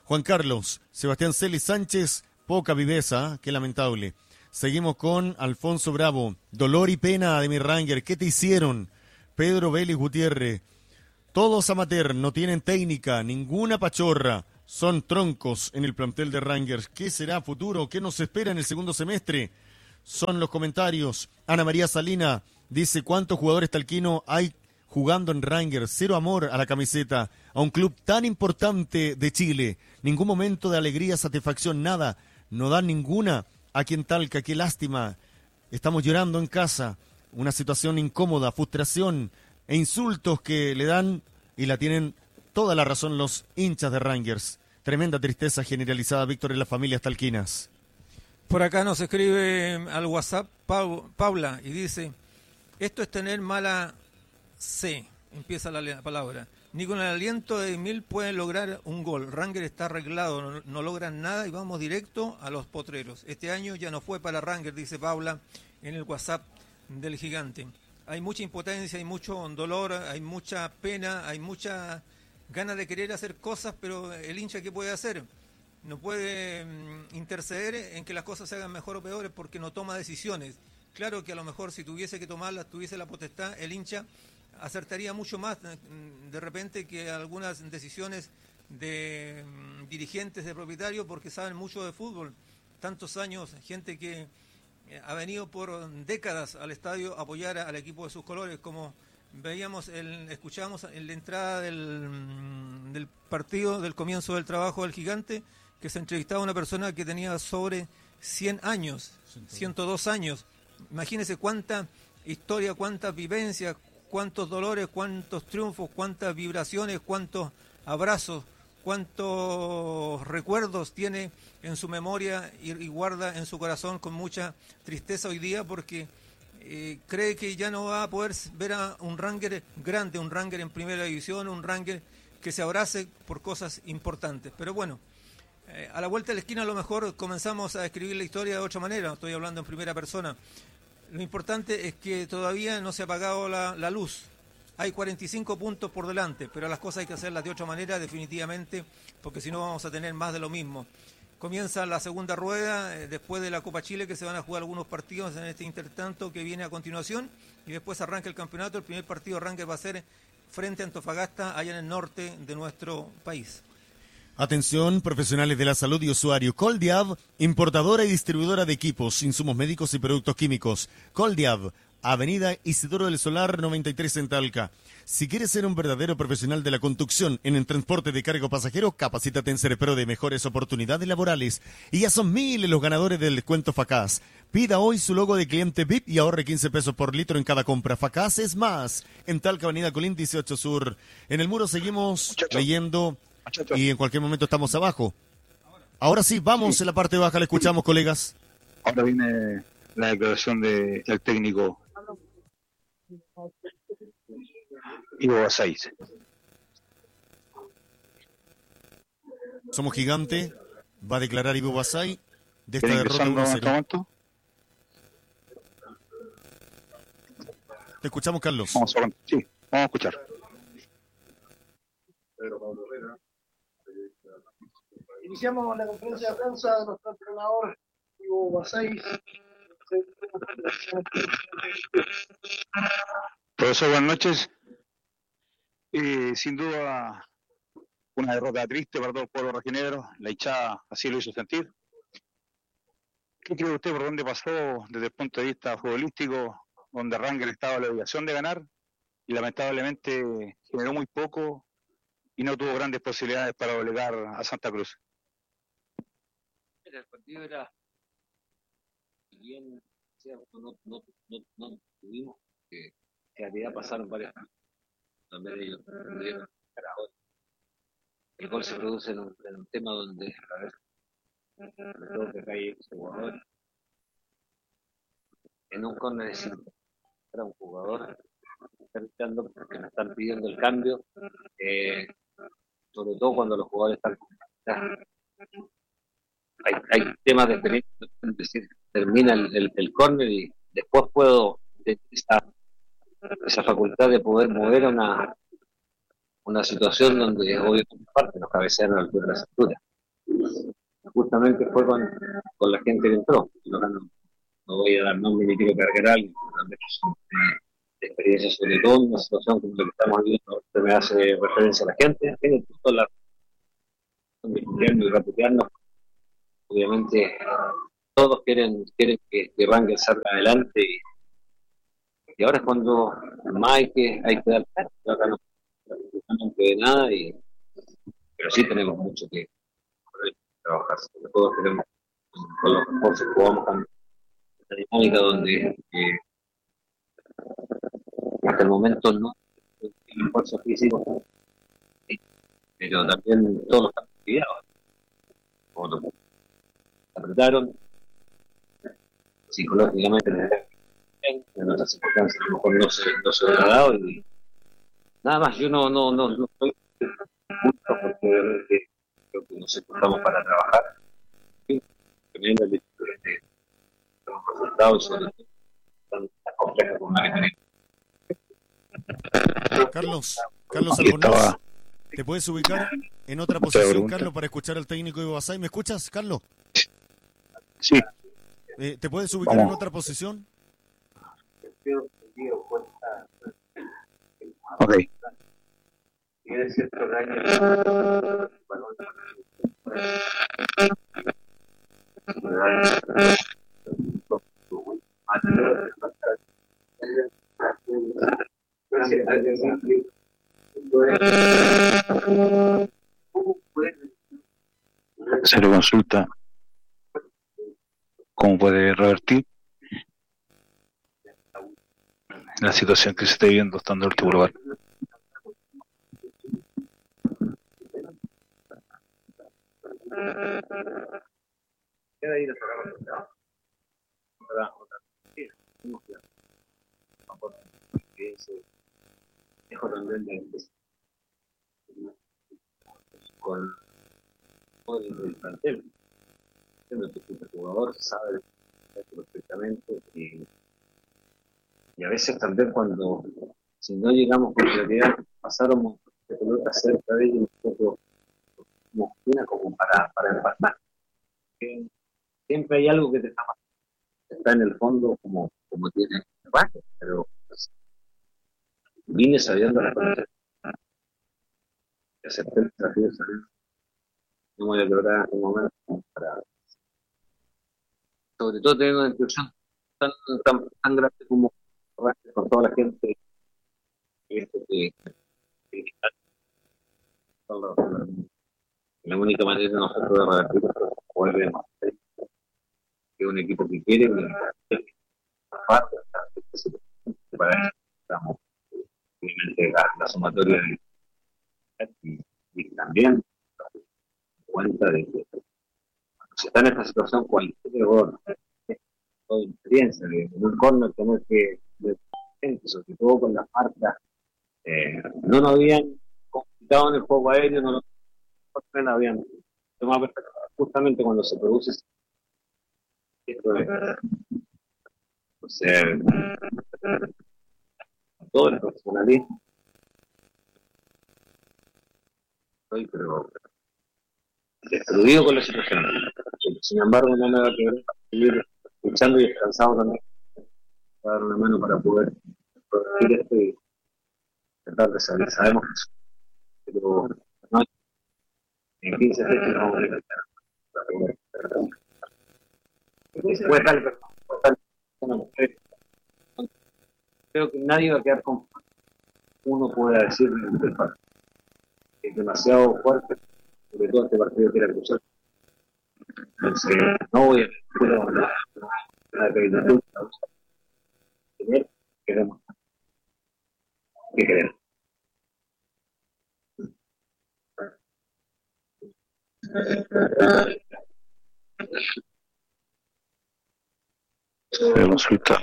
Juan Carlos, Sebastián Celis Sánchez, poca viveza, qué lamentable. Seguimos con Alfonso Bravo, dolor y pena de mi Ranger, ¿qué te hicieron? Pedro Vélez Gutiérrez, todos amateur, no tienen técnica, ninguna pachorra, son troncos en el plantel de Rangers. ¿Qué será futuro? ¿Qué nos espera en el segundo semestre? Son los comentarios. Ana María Salina dice, ¿cuántos jugadores talquinos hay jugando en Rangers? Cero amor a la camiseta, a un club tan importante de Chile. Ningún momento de alegría, satisfacción, nada. No dan ninguna aquí en Talca, qué lástima. Estamos llorando en casa. Una situación incómoda, frustración e insultos que le dan y la tienen toda la razón los hinchas de Rangers. Tremenda tristeza generalizada, Víctor, en las familias talquinas. Por acá nos escribe al WhatsApp Pau, Paula y dice, esto es tener mala C, empieza la palabra. Ni con el aliento de Mil pueden lograr un gol. Rangers está arreglado, no, no logran nada y vamos directo a los potreros. Este año ya no fue para Rangers, dice Paula en el WhatsApp del Gigante. Hay mucha impotencia, hay mucho dolor, hay mucha pena, hay mucha ganas de querer hacer cosas, pero el hincha, ¿qué puede hacer? No puede mm, interceder en que las cosas se hagan mejor o peores porque no toma decisiones. Claro que a lo mejor si tuviese que tomarlas, tuviese la potestad, el hincha acertaría mucho más de repente que algunas decisiones de mm, dirigentes, de propietarios, porque saben mucho de fútbol. Tantos años, gente que eh, ha venido por décadas al estadio a apoyar al equipo de sus colores, como veíamos, el, escuchábamos en la entrada del, del partido, del comienzo del trabajo del Gigante, que se entrevistaba a una persona que tenía sobre cien años, ciento dos años. Imagínense cuánta historia, cuántas vivencias, cuántos dolores, cuántos triunfos, cuántas vibraciones, cuántos abrazos, cuántos recuerdos tiene en su memoria y, y guarda en su corazón con mucha tristeza hoy día porque eh, cree que ya no va a poder ver a un Ranger grande, un Ranger en primera división, un Ranger que se abrace por cosas importantes. Pero bueno, eh, a la vuelta de la esquina a lo mejor comenzamos a escribir la historia de otra manera, estoy hablando en primera persona. Lo importante es que todavía no se ha apagado la, la luz. Hay cuarenta y cinco puntos por delante, pero las cosas hay que hacerlas de otra manera definitivamente, porque si no vamos a tener más de lo mismo. Comienza la segunda rueda, eh, después de la Copa Chile, que se van a jugar algunos partidos en este intertanto que viene a continuación, y después arranca el campeonato. El primer partido arranque va a ser frente a Antofagasta, allá en el norte de nuestro país. Atención, profesionales de la salud y usuario. Coldiab, importadora y distribuidora de equipos, insumos médicos y productos químicos. Coldiab, Avenida Isidoro del Solar noventa y tres en Talca. Si quieres ser un verdadero profesional de la conducción en el transporte de cargo pasajero, capacítate en Serpro de mejores oportunidades laborales. Y ya son miles los ganadores del descuento Facaz. Pida hoy su logo de cliente V I P y ahorre quince pesos por litro en cada compra. Facaz es más. En Talca, Avenida Colín dieciocho Sur. En el muro seguimos Muchacho. leyendo Muchacho. Y en cualquier momento estamos abajo. Ahora sí, vamos sí. en la parte baja, le escuchamos, colegas. Ahora viene la declaración de, del técnico Ivo Basay. Somos Gigante, va a declarar Ivo Basay de esta derrota uno a cero. Te escuchamos, Carlos. Vamos a, sí, vamos a escuchar. Iniciamos la conferencia de prensa de nuestro entrenador Ivo Basay. Profesor, buenas noches. Eh, sin duda, una derrota triste para todo el pueblo rojinegro. La hinchada así lo hizo sentir. ¿Qué cree usted por dónde pasó desde el punto de vista futbolístico, donde Rangers estaba en la obligación de ganar y lamentablemente generó muy poco y no tuvo grandes posibilidades para doblegar a Santa Cruz? El partido era bien, no, no, no, no tuvimos que en realidad pasaron varias también ellos, el gol se produce en un, en un tema donde a ver me tengo que caer ese jugador en un córner de cinco era un jugador que me están pidiendo el cambio, eh, sobre todo cuando los jugadores están hay, hay temas de experiencia, es decir, termina el, el, el córner y después puedo esa, esa facultad de poder mover una una situación donde obviamente parte nos cabecean a la altura de la cintura. justamente fue con, con la gente que entró. No, no, no voy a dar nombre ni quiero cargar a alguien, también de experiencia, sobre todo en una situación como la que estamos viviendo. Usted me hace referencia a la gente, tiene toda la y reputearnos. Obviamente todos quieren quieren que, que Rangers salga adelante y, y ahora es cuando más hay que, hay que dar práctica. Acá no, no quede nada, y, pero sí tenemos mucho que trabajar, sobre todo tenemos con los esfuerzos que jugamos con esta dinámica donde eh, hasta el momento no tiene esfuerzo físico, sí, pero también todos los actividades como lo apretaron psicológicamente en otras circunstancias a lo mejor no se, no se ha dado, y nada más. Yo no no no, no estoy justo porque obviamente creo que nos esforzamos para trabajar, teniendo el hecho de los resultados sobre todo tan complejos como la que tenemos. Carlos, Carlos Albornoz, ¿te puedes ubicar en otra posición, Carlos, para escuchar al técnico de Basay? ¿Me escuchas, Carlos? Sí. Eh, ¿Te puedes ubicar Vamos. en otra posición? Ok. Se le consulta cómo puede revertir la situación que se está viviendo estando en el último lugar. Queda ahí la sacamos otra otra dejo también de con el plantel. El jugador sabe perfectamente y, y a veces también cuando si no llegamos con claridad pasaron de pelota cerca de ellos nosotros como una como para, para empatar. Eh, siempre hay algo que te está pasando. Está en el fondo como, como tiene el bajo, pero pues, vine sabiendo la cosa. Acepté el desafío de salir. No voy a lograr un momento para sobre todo tener una institución tan, tan, tan grande como con toda la gente que, que, que la única manera de nosotros de revertir poder demostrar que un equipo que quiere que parte para eso estamos obviamente la, la sumatoria de, y, y también cuenta de que si está en esta situación cualquier gol toda experiencia de un corner tener que de, sobre todo con las marcas eh, no nos habían complicado en el juego aéreo, no nos habían tomado justamente cuando se produce esto de o sea todo el profesionalismo estoy pero destruido con la situación. Sin embargo, no me va a querer seguir luchando y descansado también. Voy a dar una mano para poder corregir esto y tratar de salir. Sabemos que eso. Pero no, en quince fechas no vamos a intentar. Puede darle, creo que nadie va a quedar con uno pueda decir del partido. Es demasiado fuerte. Sobre todo este partido que era crucial. Entonces, no voy a pero la acreditación tener queremos ¿qué queremos? Se consulta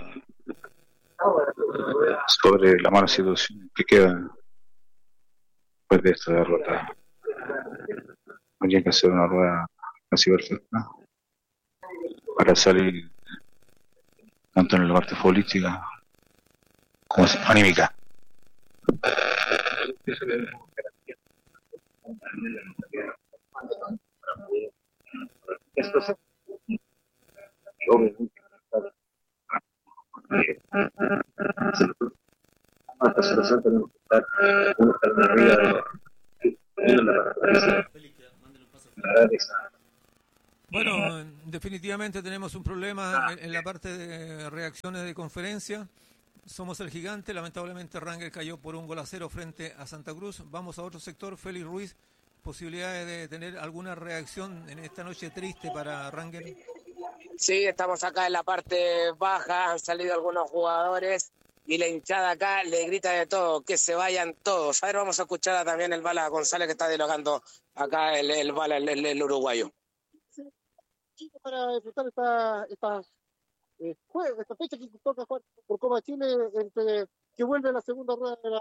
sobre la mala situación que queda después de esta derrota. Habría que hacer una rueda casi perfecta para salir tanto en la parte política como anímica. Esto es obviamente esta situación tenemos que estar uno estar en arriba de la Bueno, definitivamente tenemos un problema en, en la parte de reacciones de conferencia. Somos el gigante, lamentablemente Rangers cayó por un gol a cero frente a Santa Cruz. Vamos a otro sector, Félix Ruiz, posibilidades de tener alguna reacción en esta noche triste para Rangers. Sí, estamos acá en la parte baja, han salido algunos jugadores y la hinchada acá le grita de todo, que se vayan todos. A ver, vamos a escuchar a también el Bala González que está dialogando acá el, el Bala, el, el, el uruguayo. Para disfrutar esta, esta, eh, esta fecha que toca jugar por Copa Chile, entre, que vuelve la segunda rueda de la...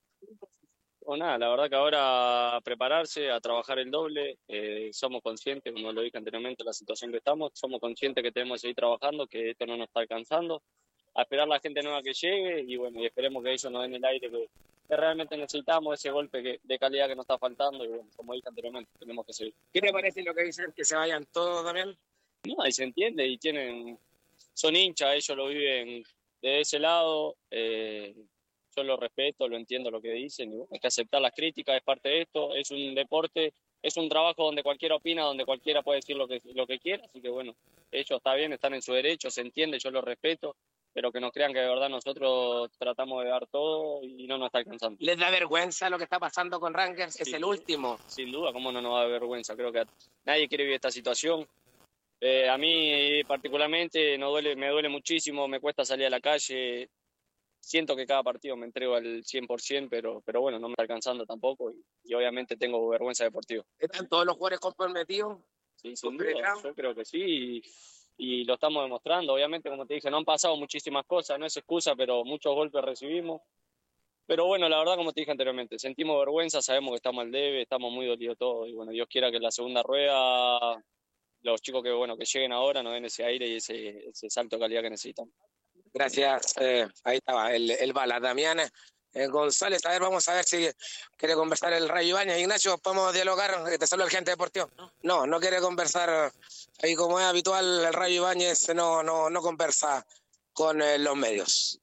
O nada, la verdad que ahora a prepararse, a trabajar el doble, eh, somos conscientes, como lo dije anteriormente, de la situación que estamos, somos conscientes que tenemos que seguir trabajando, que esto no nos está alcanzando, a esperar a la gente nueva que llegue y bueno, y esperemos que ellos nos den el aire que, que realmente necesitamos, ese golpe que, de calidad que nos está faltando y bueno, como dije anteriormente, tenemos que seguir. ¿Qué te parece lo que dicen, que se vayan todos también? No, ahí se entiende y tienen, son hinchas, ellos lo viven de ese lado, eh, yo lo respeto, lo entiendo lo que dicen y bueno, hay que aceptar las críticas, es parte de esto, es un deporte, es un trabajo donde cualquiera opina, donde cualquiera puede decir lo que, lo que quiera, así que bueno, ellos está bien, están en su derecho, se entiende, yo lo respeto, pero que nos crean que de verdad nosotros tratamos de dar todo y no nos está alcanzando. ¿Les da vergüenza lo que está pasando con Rangers? Es el último. Sin duda, ¿cómo no nos da vergüenza? Creo que nadie quiere vivir esta situación. Eh, a mí particularmente no duele, me duele muchísimo, me cuesta salir a la calle, siento que cada partido me entrego al cien por ciento, pero, pero bueno, no me está alcanzando tampoco y, y obviamente tengo vergüenza deportiva. ¿Están todos los jugadores comprometidos? Sí, sin duda, yo creo que sí y, y lo estamos demostrando. Obviamente, como te dije, no han pasado muchísimas cosas, no es excusa, pero muchos golpes recibimos. Pero bueno, la verdad, como te dije anteriormente, sentimos vergüenza, sabemos que estamos al debe, estamos muy dolidos todos y bueno, Dios quiera que en la segunda rueda los chicos que bueno que lleguen ahora nos den ese aire y ese, ese salto de calidad que necesitamos. Gracias, eh, ahí estaba el, el Bala, Damián eh, González. A ver, vamos a ver si quiere conversar el Rayo Ibáñez. Ignacio, podemos dialogar, que te saluda el gente deportivo. No, no quiere conversar, ahí como es habitual, el Rayo Ibáñez no, no, no conversa con eh, los medios.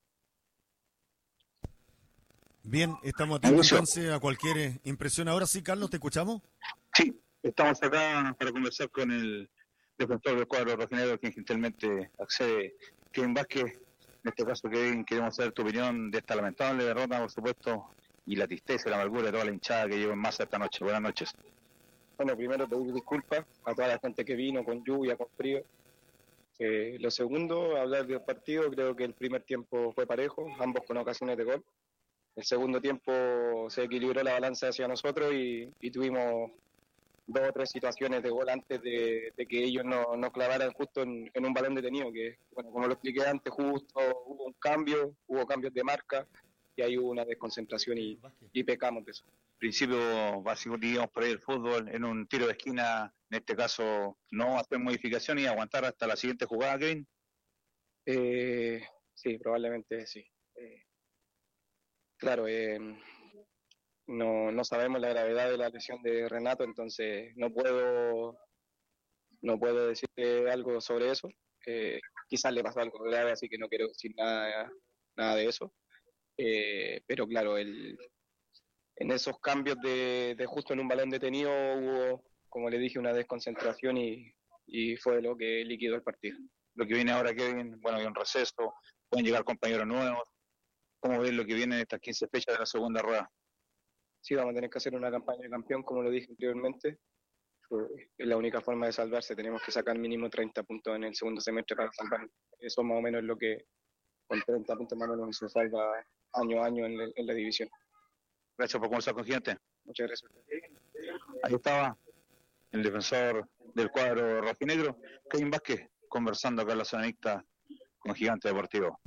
Bien, estamos atentos entonces a cualquier impresión. Ahora sí, Carlos, ¿te escuchamos? Sí, estamos acá para conversar con el defensor del cuadro rojinegro, quien gentilmente accede, Kevin Vázquez. En este caso, Kevin, queremos saber tu opinión de esta lamentable derrota, por supuesto, y la tristeza y la amargura de toda la hinchada que lleva en masa esta noche. Buenas noches. Bueno, primero pedir disculpas a toda la gente que vino con lluvia, con frío. Eh, lo segundo, hablar del partido, creo que el primer tiempo fue parejo, ambos con ocasiones de gol. El segundo tiempo se equilibró la balanza hacia nosotros y, y tuvimos dos o tres situaciones de gol antes de, de que ellos no, no clavaran justo en, en un balón detenido, que, bueno, como lo expliqué antes, justo hubo un cambio, hubo cambios de marca y ahí hubo una desconcentración y, y pecamos de eso. Principio básico, digamos, por ahí el fútbol, en un tiro de esquina, en este caso, no hacer modificaciones y aguantar hasta la siguiente jugada, Kevin. Eh, sí, probablemente sí. Eh, claro, eh, no, no sabemos la gravedad de la lesión de Renato, entonces no puedo no puedo decirte algo sobre eso. Eh, quizás le pasó algo grave, así que no quiero decir nada, nada de eso. Eh, pero claro, el, en esos cambios de, de justo en un balón detenido hubo, como le dije, una desconcentración y, y fue lo que liquidó el partido. Lo que viene ahora, Kevin, bueno, hay un receso, pueden llegar compañeros nuevos. ¿Cómo ves lo que viene en estas quince fechas de la segunda rueda? Sí, vamos a tener que hacer una campaña de campeón, como lo dije anteriormente. Es la única forma de salvarse, tenemos que sacar mínimo treinta puntos en el segundo semestre para salvar. Eso más o menos es lo que, con treinta puntos más o menos se salva año a año en la, en la división. Gracias por conversar con Gigante. Muchas gracias. Ahí estaba el defensor del cuadro rojinegro, Kevin Vázquez, conversando acá en la zona mixta con Gigante Deportivo.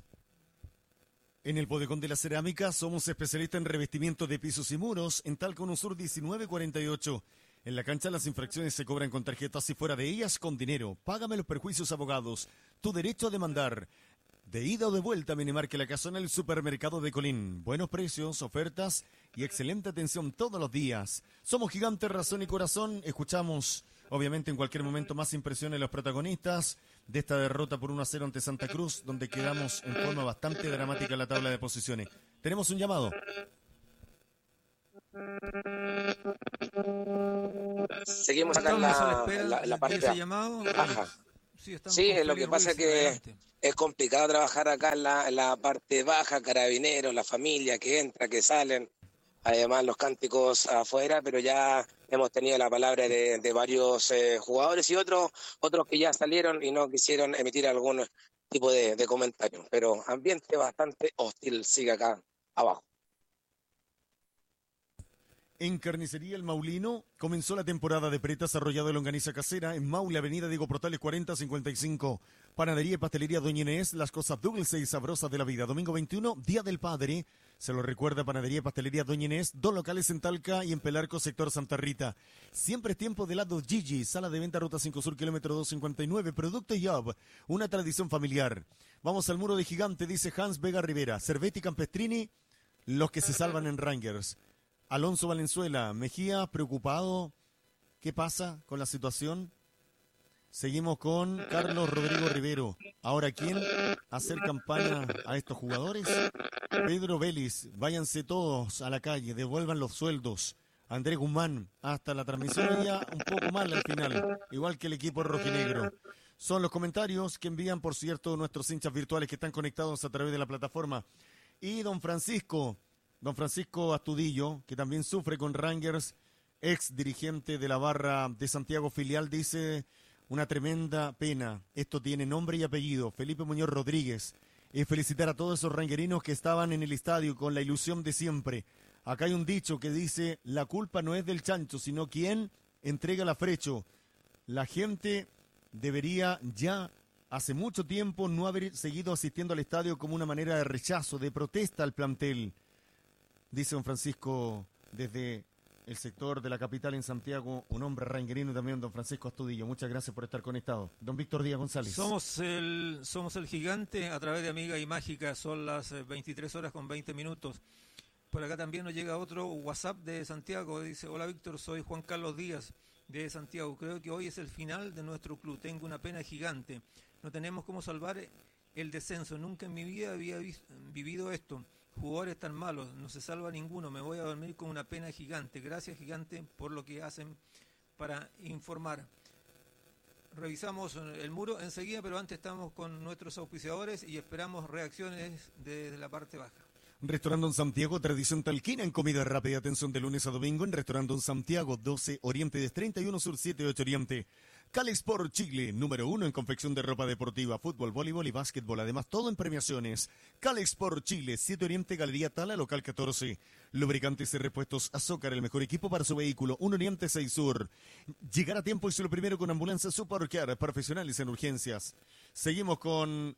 En el Bodegón de la Cerámica somos especialistas en revestimiento de pisos y muros en Talco Sur diecinueve cuarenta y ocho. En la cancha las infracciones se cobran con tarjetas y fuera de ellas con dinero. Págame los perjuicios, abogados. Tu derecho a demandar. De ida o de vuelta, Minimarque La Casona, el supermercado de Colín. Buenos precios, ofertas y excelente atención todos los días. Somos Gigante, razón y corazón. Escuchamos Obviamente en cualquier momento más impresiones los protagonistas de esta derrota por uno a cero ante Santa Cruz, donde quedamos en forma bastante dramática en la tabla de posiciones. Tenemos un llamado. Seguimos acá en la, en la, en la parte baja. Sí, sí, lo que pasa es que es complicado trabajar acá en la, en la parte baja, carabineros, la familia que entra, que salen, además los cánticos afuera, pero ya hemos tenido la palabra de, de varios eh, jugadores y otros otros que ya salieron y no quisieron emitir algún tipo de, de comentario, pero ambiente bastante hostil sigue acá abajo. En Carnicería El Maulino comenzó la temporada de pretas arrollado de longaniza casera en Maule, avenida Diego Portales cuarenta cincuenta y cinco. Panadería y pastelería Doña Inés, las cosas dulces y sabrosas de la vida. Domingo veintiuno, Día del Padre. Se lo recuerda Panadería y pastelería Doña Inés, dos locales en Talca y en Pelarco, sector Santa Rita. Siempre es tiempo de helado Gigi, sala de venta Ruta cinco Sur, kilómetro doscientos cincuenta y nueve. Producto Job, una tradición familiar. Vamos al muro de gigante, dice Hans Vega Rivera. Cervetti Campestrini, los que se salvan en Rangers. Alonso Valenzuela, Mejía, preocupado. ¿Qué pasa con la situación? Seguimos con Carlos Rodrigo Rivero. Ahora, ¿quién hacer campaña a estos jugadores? Pedro Vélez, váyanse todos a la calle, devuelvan los sueldos. Andrés Guzmán, hasta la transmisión había un poco mal al final, igual que el equipo rojinegro. Son los comentarios que envían, por cierto, nuestros hinchas virtuales que están conectados a través de la plataforma. Y don Francisco... Don Francisco Astudillo, que también sufre con Rangers, ex dirigente de la barra de Santiago filial, dice una tremenda pena. Esto tiene nombre y apellido, Felipe Muñoz Rodríguez. Y felicitar a todos esos rangerinos que estaban en el estadio con la ilusión de siempre. Acá hay un dicho que dice, la culpa no es del chancho, sino quien entrega la frecho. La gente debería ya, hace mucho tiempo, no haber seguido asistiendo al estadio como una manera de rechazo, de protesta al plantel. Dice don Francisco desde el sector de la capital en Santiago, un hombre ranguerino y también don Francisco Astudillo. Muchas gracias por estar conectado. Don Víctor Díaz González. Somos el, somos el gigante a través de Amiga y Mágica, son las veintitrés horas con veinte minutos. Por acá también nos llega otro WhatsApp de Santiago, dice, hola Víctor, soy Juan Carlos Díaz de Santiago. Creo que hoy es el final de nuestro club, tengo una pena gigante. No tenemos cómo salvar el descenso, nunca en mi vida había vivido esto. Jugadores tan malos, no se salva ninguno, me voy a dormir con una pena gigante. Gracias, gigante, por lo que hacen para informar. Revisamos el muro enseguida, pero antes estamos con nuestros auspiciadores y esperamos reacciones desde la parte baja. Restaurante Don Santiago, tradición talquina en comida rápida, atención de lunes a domingo en Restaurante Don Santiago, doce Oriente de treinta y uno Sur, siete ocho Oriente. Calexport Chile, número uno en confección de ropa deportiva, fútbol, voleibol y básquetbol. Además, todo en premiaciones. Calexport Chile, siete Oriente, Galería Tala, local catorce. Lubricantes y repuestos Azócar, el mejor equipo para su vehículo. uno Oriente, seis Sur. Llegar a tiempo y solo primero con ambulancia Supercar, profesionales en urgencias. Seguimos con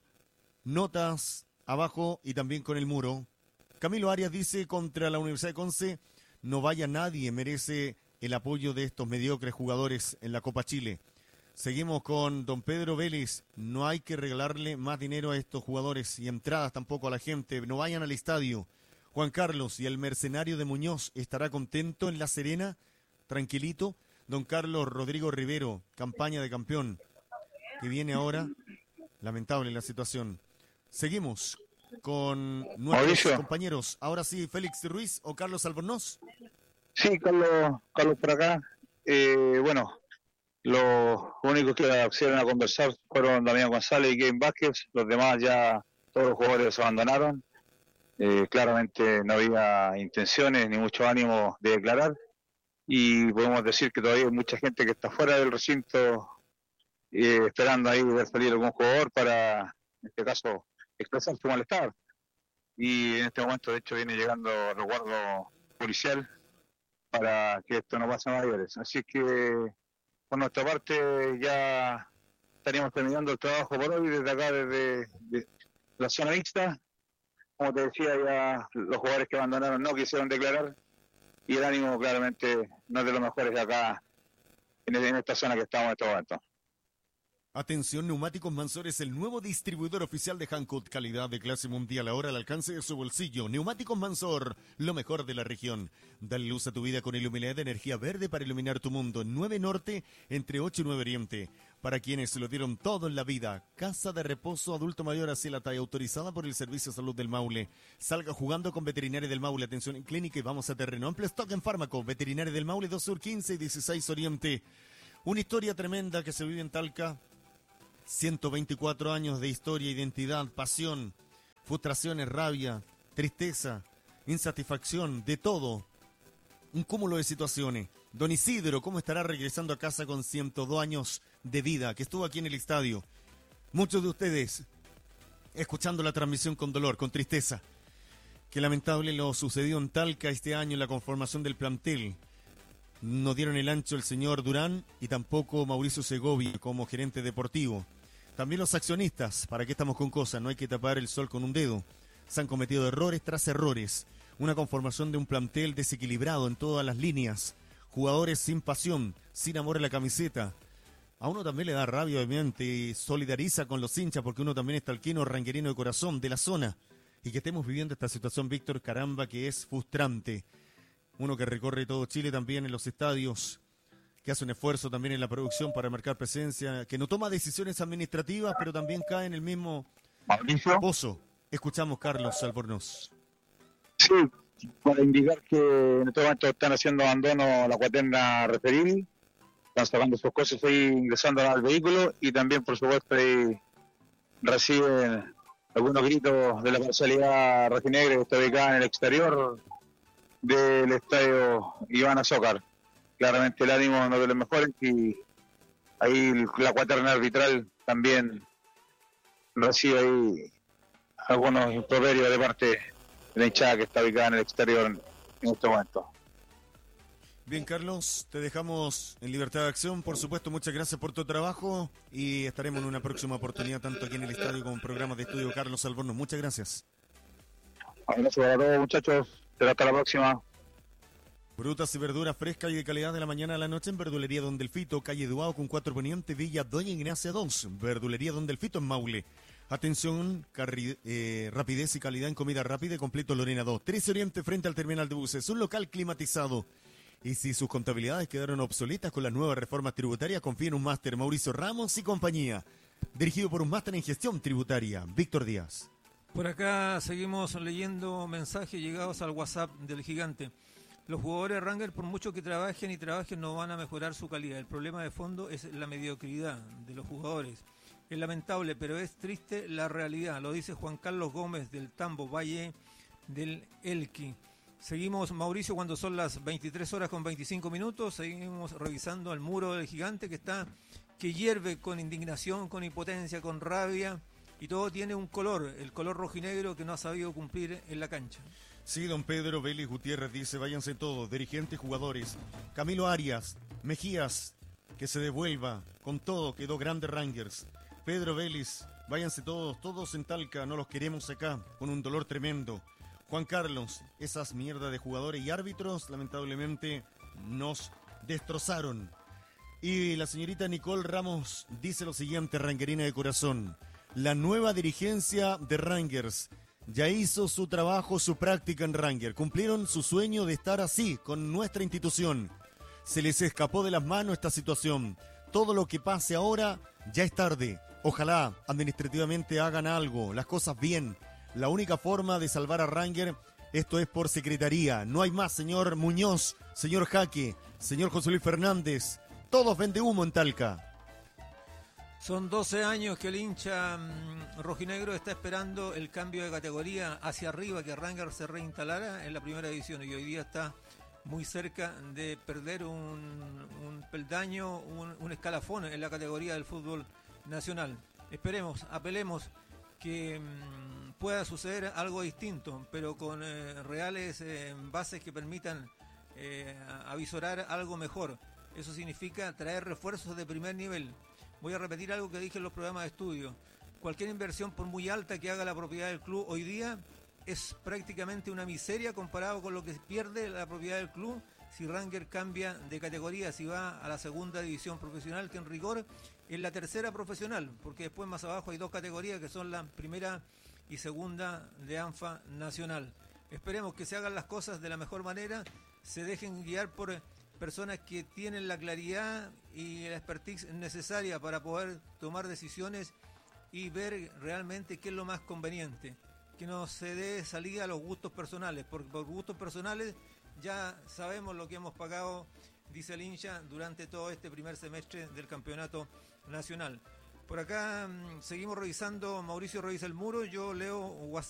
notas abajo y también con el muro. Camilo Arias dice, contra la Universidad de Conce, no vaya nadie, merece el apoyo de estos mediocres jugadores en la Copa Chile. Seguimos con don Pedro Vélez. No hay que regalarle más dinero a estos jugadores y entradas tampoco a la gente. No vayan al estadio. Juan Carlos, ¿y el mercenario de Muñoz estará contento en La Serena? Tranquilito. Don Carlos Rodrigo Rivero, campaña de campeón, que viene ahora. Lamentable la situación. Seguimos con nuestros Mauricio. compañeros. Ahora sí, Félix Ruiz o Carlos Albornoz. Sí, Carlos, Carlos por acá. Eh, bueno, los únicos que accedieron a conversar fueron Damián González y Kevin Vázquez. Los demás ya, todos los jugadores se abandonaron. Eh, claramente no había intenciones ni mucho ánimo de declarar. Y podemos decir que todavía hay mucha gente que está fuera del recinto eh, esperando ahí ver salir algún jugador para, en este caso, expresar su malestar. Y en este momento, de hecho, viene llegando resguardo policial para que esto no pase a mayores. Así que, por nuestra parte, ya estaríamos terminando el trabajo por hoy desde acá, desde de la zona mixta. Como te decía, ya los jugadores que abandonaron no quisieron declarar y el ánimo claramente no es de los mejores de acá, en, en esta zona que estamos en este momento. Atención, Neumáticos Mansor es el nuevo distribuidor oficial de Hankook, calidad de clase mundial, ahora al alcance de su bolsillo. Neumáticos Mansor, lo mejor de la región. Dale luz a tu vida con Iluminada de energía verde para iluminar tu mundo. nueve Norte, entre ocho y nueve Oriente. Para quienes se lo dieron todo en la vida, Casa de Reposo Adulto Mayor hacia la talla, autorizada por el Servicio de Salud del Maule. Salga jugando con Veterinaria del Maule, atención en clínica y vamos a terreno. Amplio stock en fármaco, Veterinaria del Maule, dos Sur quince y dieciséis Oriente. Una historia tremenda que se vive en Talca. ciento veinticuatro años de historia, identidad, pasión, frustraciones, rabia, tristeza, insatisfacción, de todo. Un cúmulo de situaciones. Don Isidro, ¿cómo estará regresando a casa con ciento dos años de vida? Que estuvo aquí en el estadio. Muchos de ustedes escuchando la transmisión con dolor, con tristeza. Qué lamentable lo sucedió en Talca este año en la conformación del plantel. No dieron el ancho el señor Durán y tampoco Mauricio Segovia como gerente deportivo. También los accionistas, ¿para qué estamos con cosas? No hay que tapar el sol con un dedo. Se han cometido errores tras errores. Una conformación de un plantel desequilibrado en todas las líneas. Jugadores sin pasión, sin amor a la camiseta. A uno también le da rabia, obviamente, y solidariza con los hinchas porque uno también es talquino, ranguerino de corazón, de la zona. Y que estemos viviendo esta situación, Víctor, caramba, que es frustrante. Uno que recorre todo Chile también en los estadios, que hace un esfuerzo también en la producción para marcar presencia, que no toma decisiones administrativas, pero también cae en el mismo Mauricio. pozo. Escuchamos, Carlos Albornoz. Sí, para indicar que en este momento están haciendo abandono la cuaterna referible, están sacando sus cosas ahí, ingresando al vehículo y también, por supuesto, ahí reciben algunos gritos de la parcialidad rojinegra que está ubicada en el exterior del estadio Iván Azócar. Claramente el ánimo no de los mejores y ahí la cuaterna arbitral también recibe ahí algunos improperios de parte de la hinchada que está ubicada en el exterior en este momento. Bien, Carlos, te dejamos en libertad de acción. Por supuesto, muchas gracias por tu trabajo y estaremos en una próxima oportunidad, tanto aquí en el estadio como en programas de estudio. Carlos Albornoz, muchas gracias. Gracias a todos, muchachos. Hasta la próxima. Frutas y verduras frescas y de calidad de la mañana a la noche en Verdulería Don Delfito, calle Duao con cuatro Poniente, Villa Doña Ignacia dos. Verdulería Don Delfito en Maule. Atención, carri, eh, rapidez y calidad en comida rápida y completo Lorena dos. trece Oriente frente al terminal de buses. Un local climatizado. Y si sus contabilidades quedaron obsoletas con las nuevas reformas tributarias, confíe en un máster Mauricio Ramos y compañía. Dirigido por un máster en gestión tributaria, Víctor Díaz. Por acá seguimos leyendo mensajes llegados al WhatsApp del Gigante. Los jugadores Rangers, por mucho que trabajen y trabajen, no van a mejorar su calidad. El problema de fondo es la mediocridad de los jugadores. Es lamentable, pero es triste la realidad. Lo dice Juan Carlos Gómez del Tambo Valle del Elqui. Seguimos, Mauricio, cuando son las veintitrés horas con veinticinco minutos. Seguimos revisando el muro del Gigante que está, que hierve con indignación, con impotencia, con rabia. Y todo tiene un color, el color rojinegro que no ha sabido cumplir en la cancha. Sí, don Pedro Vélez Gutiérrez dice, váyanse todos, dirigentes, jugadores. Camilo Arias, Mejías, que se devuelva, con todo, quedó grande Rangers. Pedro Vélez, váyanse todos, todos en Talca, no los queremos acá, con un dolor tremendo. Juan Carlos, esas mierdas de jugadores y árbitros, lamentablemente, nos destrozaron. Y la señorita Nicole Ramos dice lo siguiente, ranguerina de corazón. La nueva dirigencia de Rangers ya hizo su trabajo, su práctica en Rangers. Cumplieron su sueño de estar así, con nuestra institución. Se les escapó de las manos esta situación. Todo lo que pase ahora ya es tarde. Ojalá administrativamente hagan algo, las cosas bien. La única forma de salvar a Rangers, esto es por secretaría. No hay más, señor Muñoz, señor Jaque, señor José Luis Fernández. Todos vende humo en Talca. Son doce años que el hincha mmm, rojinegro está esperando el cambio de categoría hacia arriba, que Rangers se reinstalara en la primera división y hoy día está muy cerca de perder un, un peldaño, un, un escalafón en la categoría del fútbol nacional. Esperemos, apelemos que mmm, pueda suceder algo distinto, pero con eh, reales eh, bases que permitan eh, avisorar algo mejor. Eso significa traer refuerzos de primer nivel. Voy a repetir algo que dije en los programas de estudio. Cualquier inversión, por muy alta que haga la propiedad del club hoy día, es prácticamente una miseria comparado con lo que pierde la propiedad del club si Ranger cambia de categoría, si va a la segunda división profesional, que en rigor es la tercera profesional, porque después más abajo hay dos categorías que son la primera y segunda de ANFA Nacional. Esperemos que se hagan las cosas de la mejor manera, se dejen guiar por personas que tienen la claridad y la expertise necesaria para poder tomar decisiones y ver realmente qué es lo más conveniente, que no se dé salida a los gustos personales, porque por gustos personales ya sabemos lo que hemos pagado, dice el hincha, durante todo este primer semestre del campeonato nacional. Por acá mmm, seguimos revisando, Mauricio revisa el muro, yo leo WhatsApp.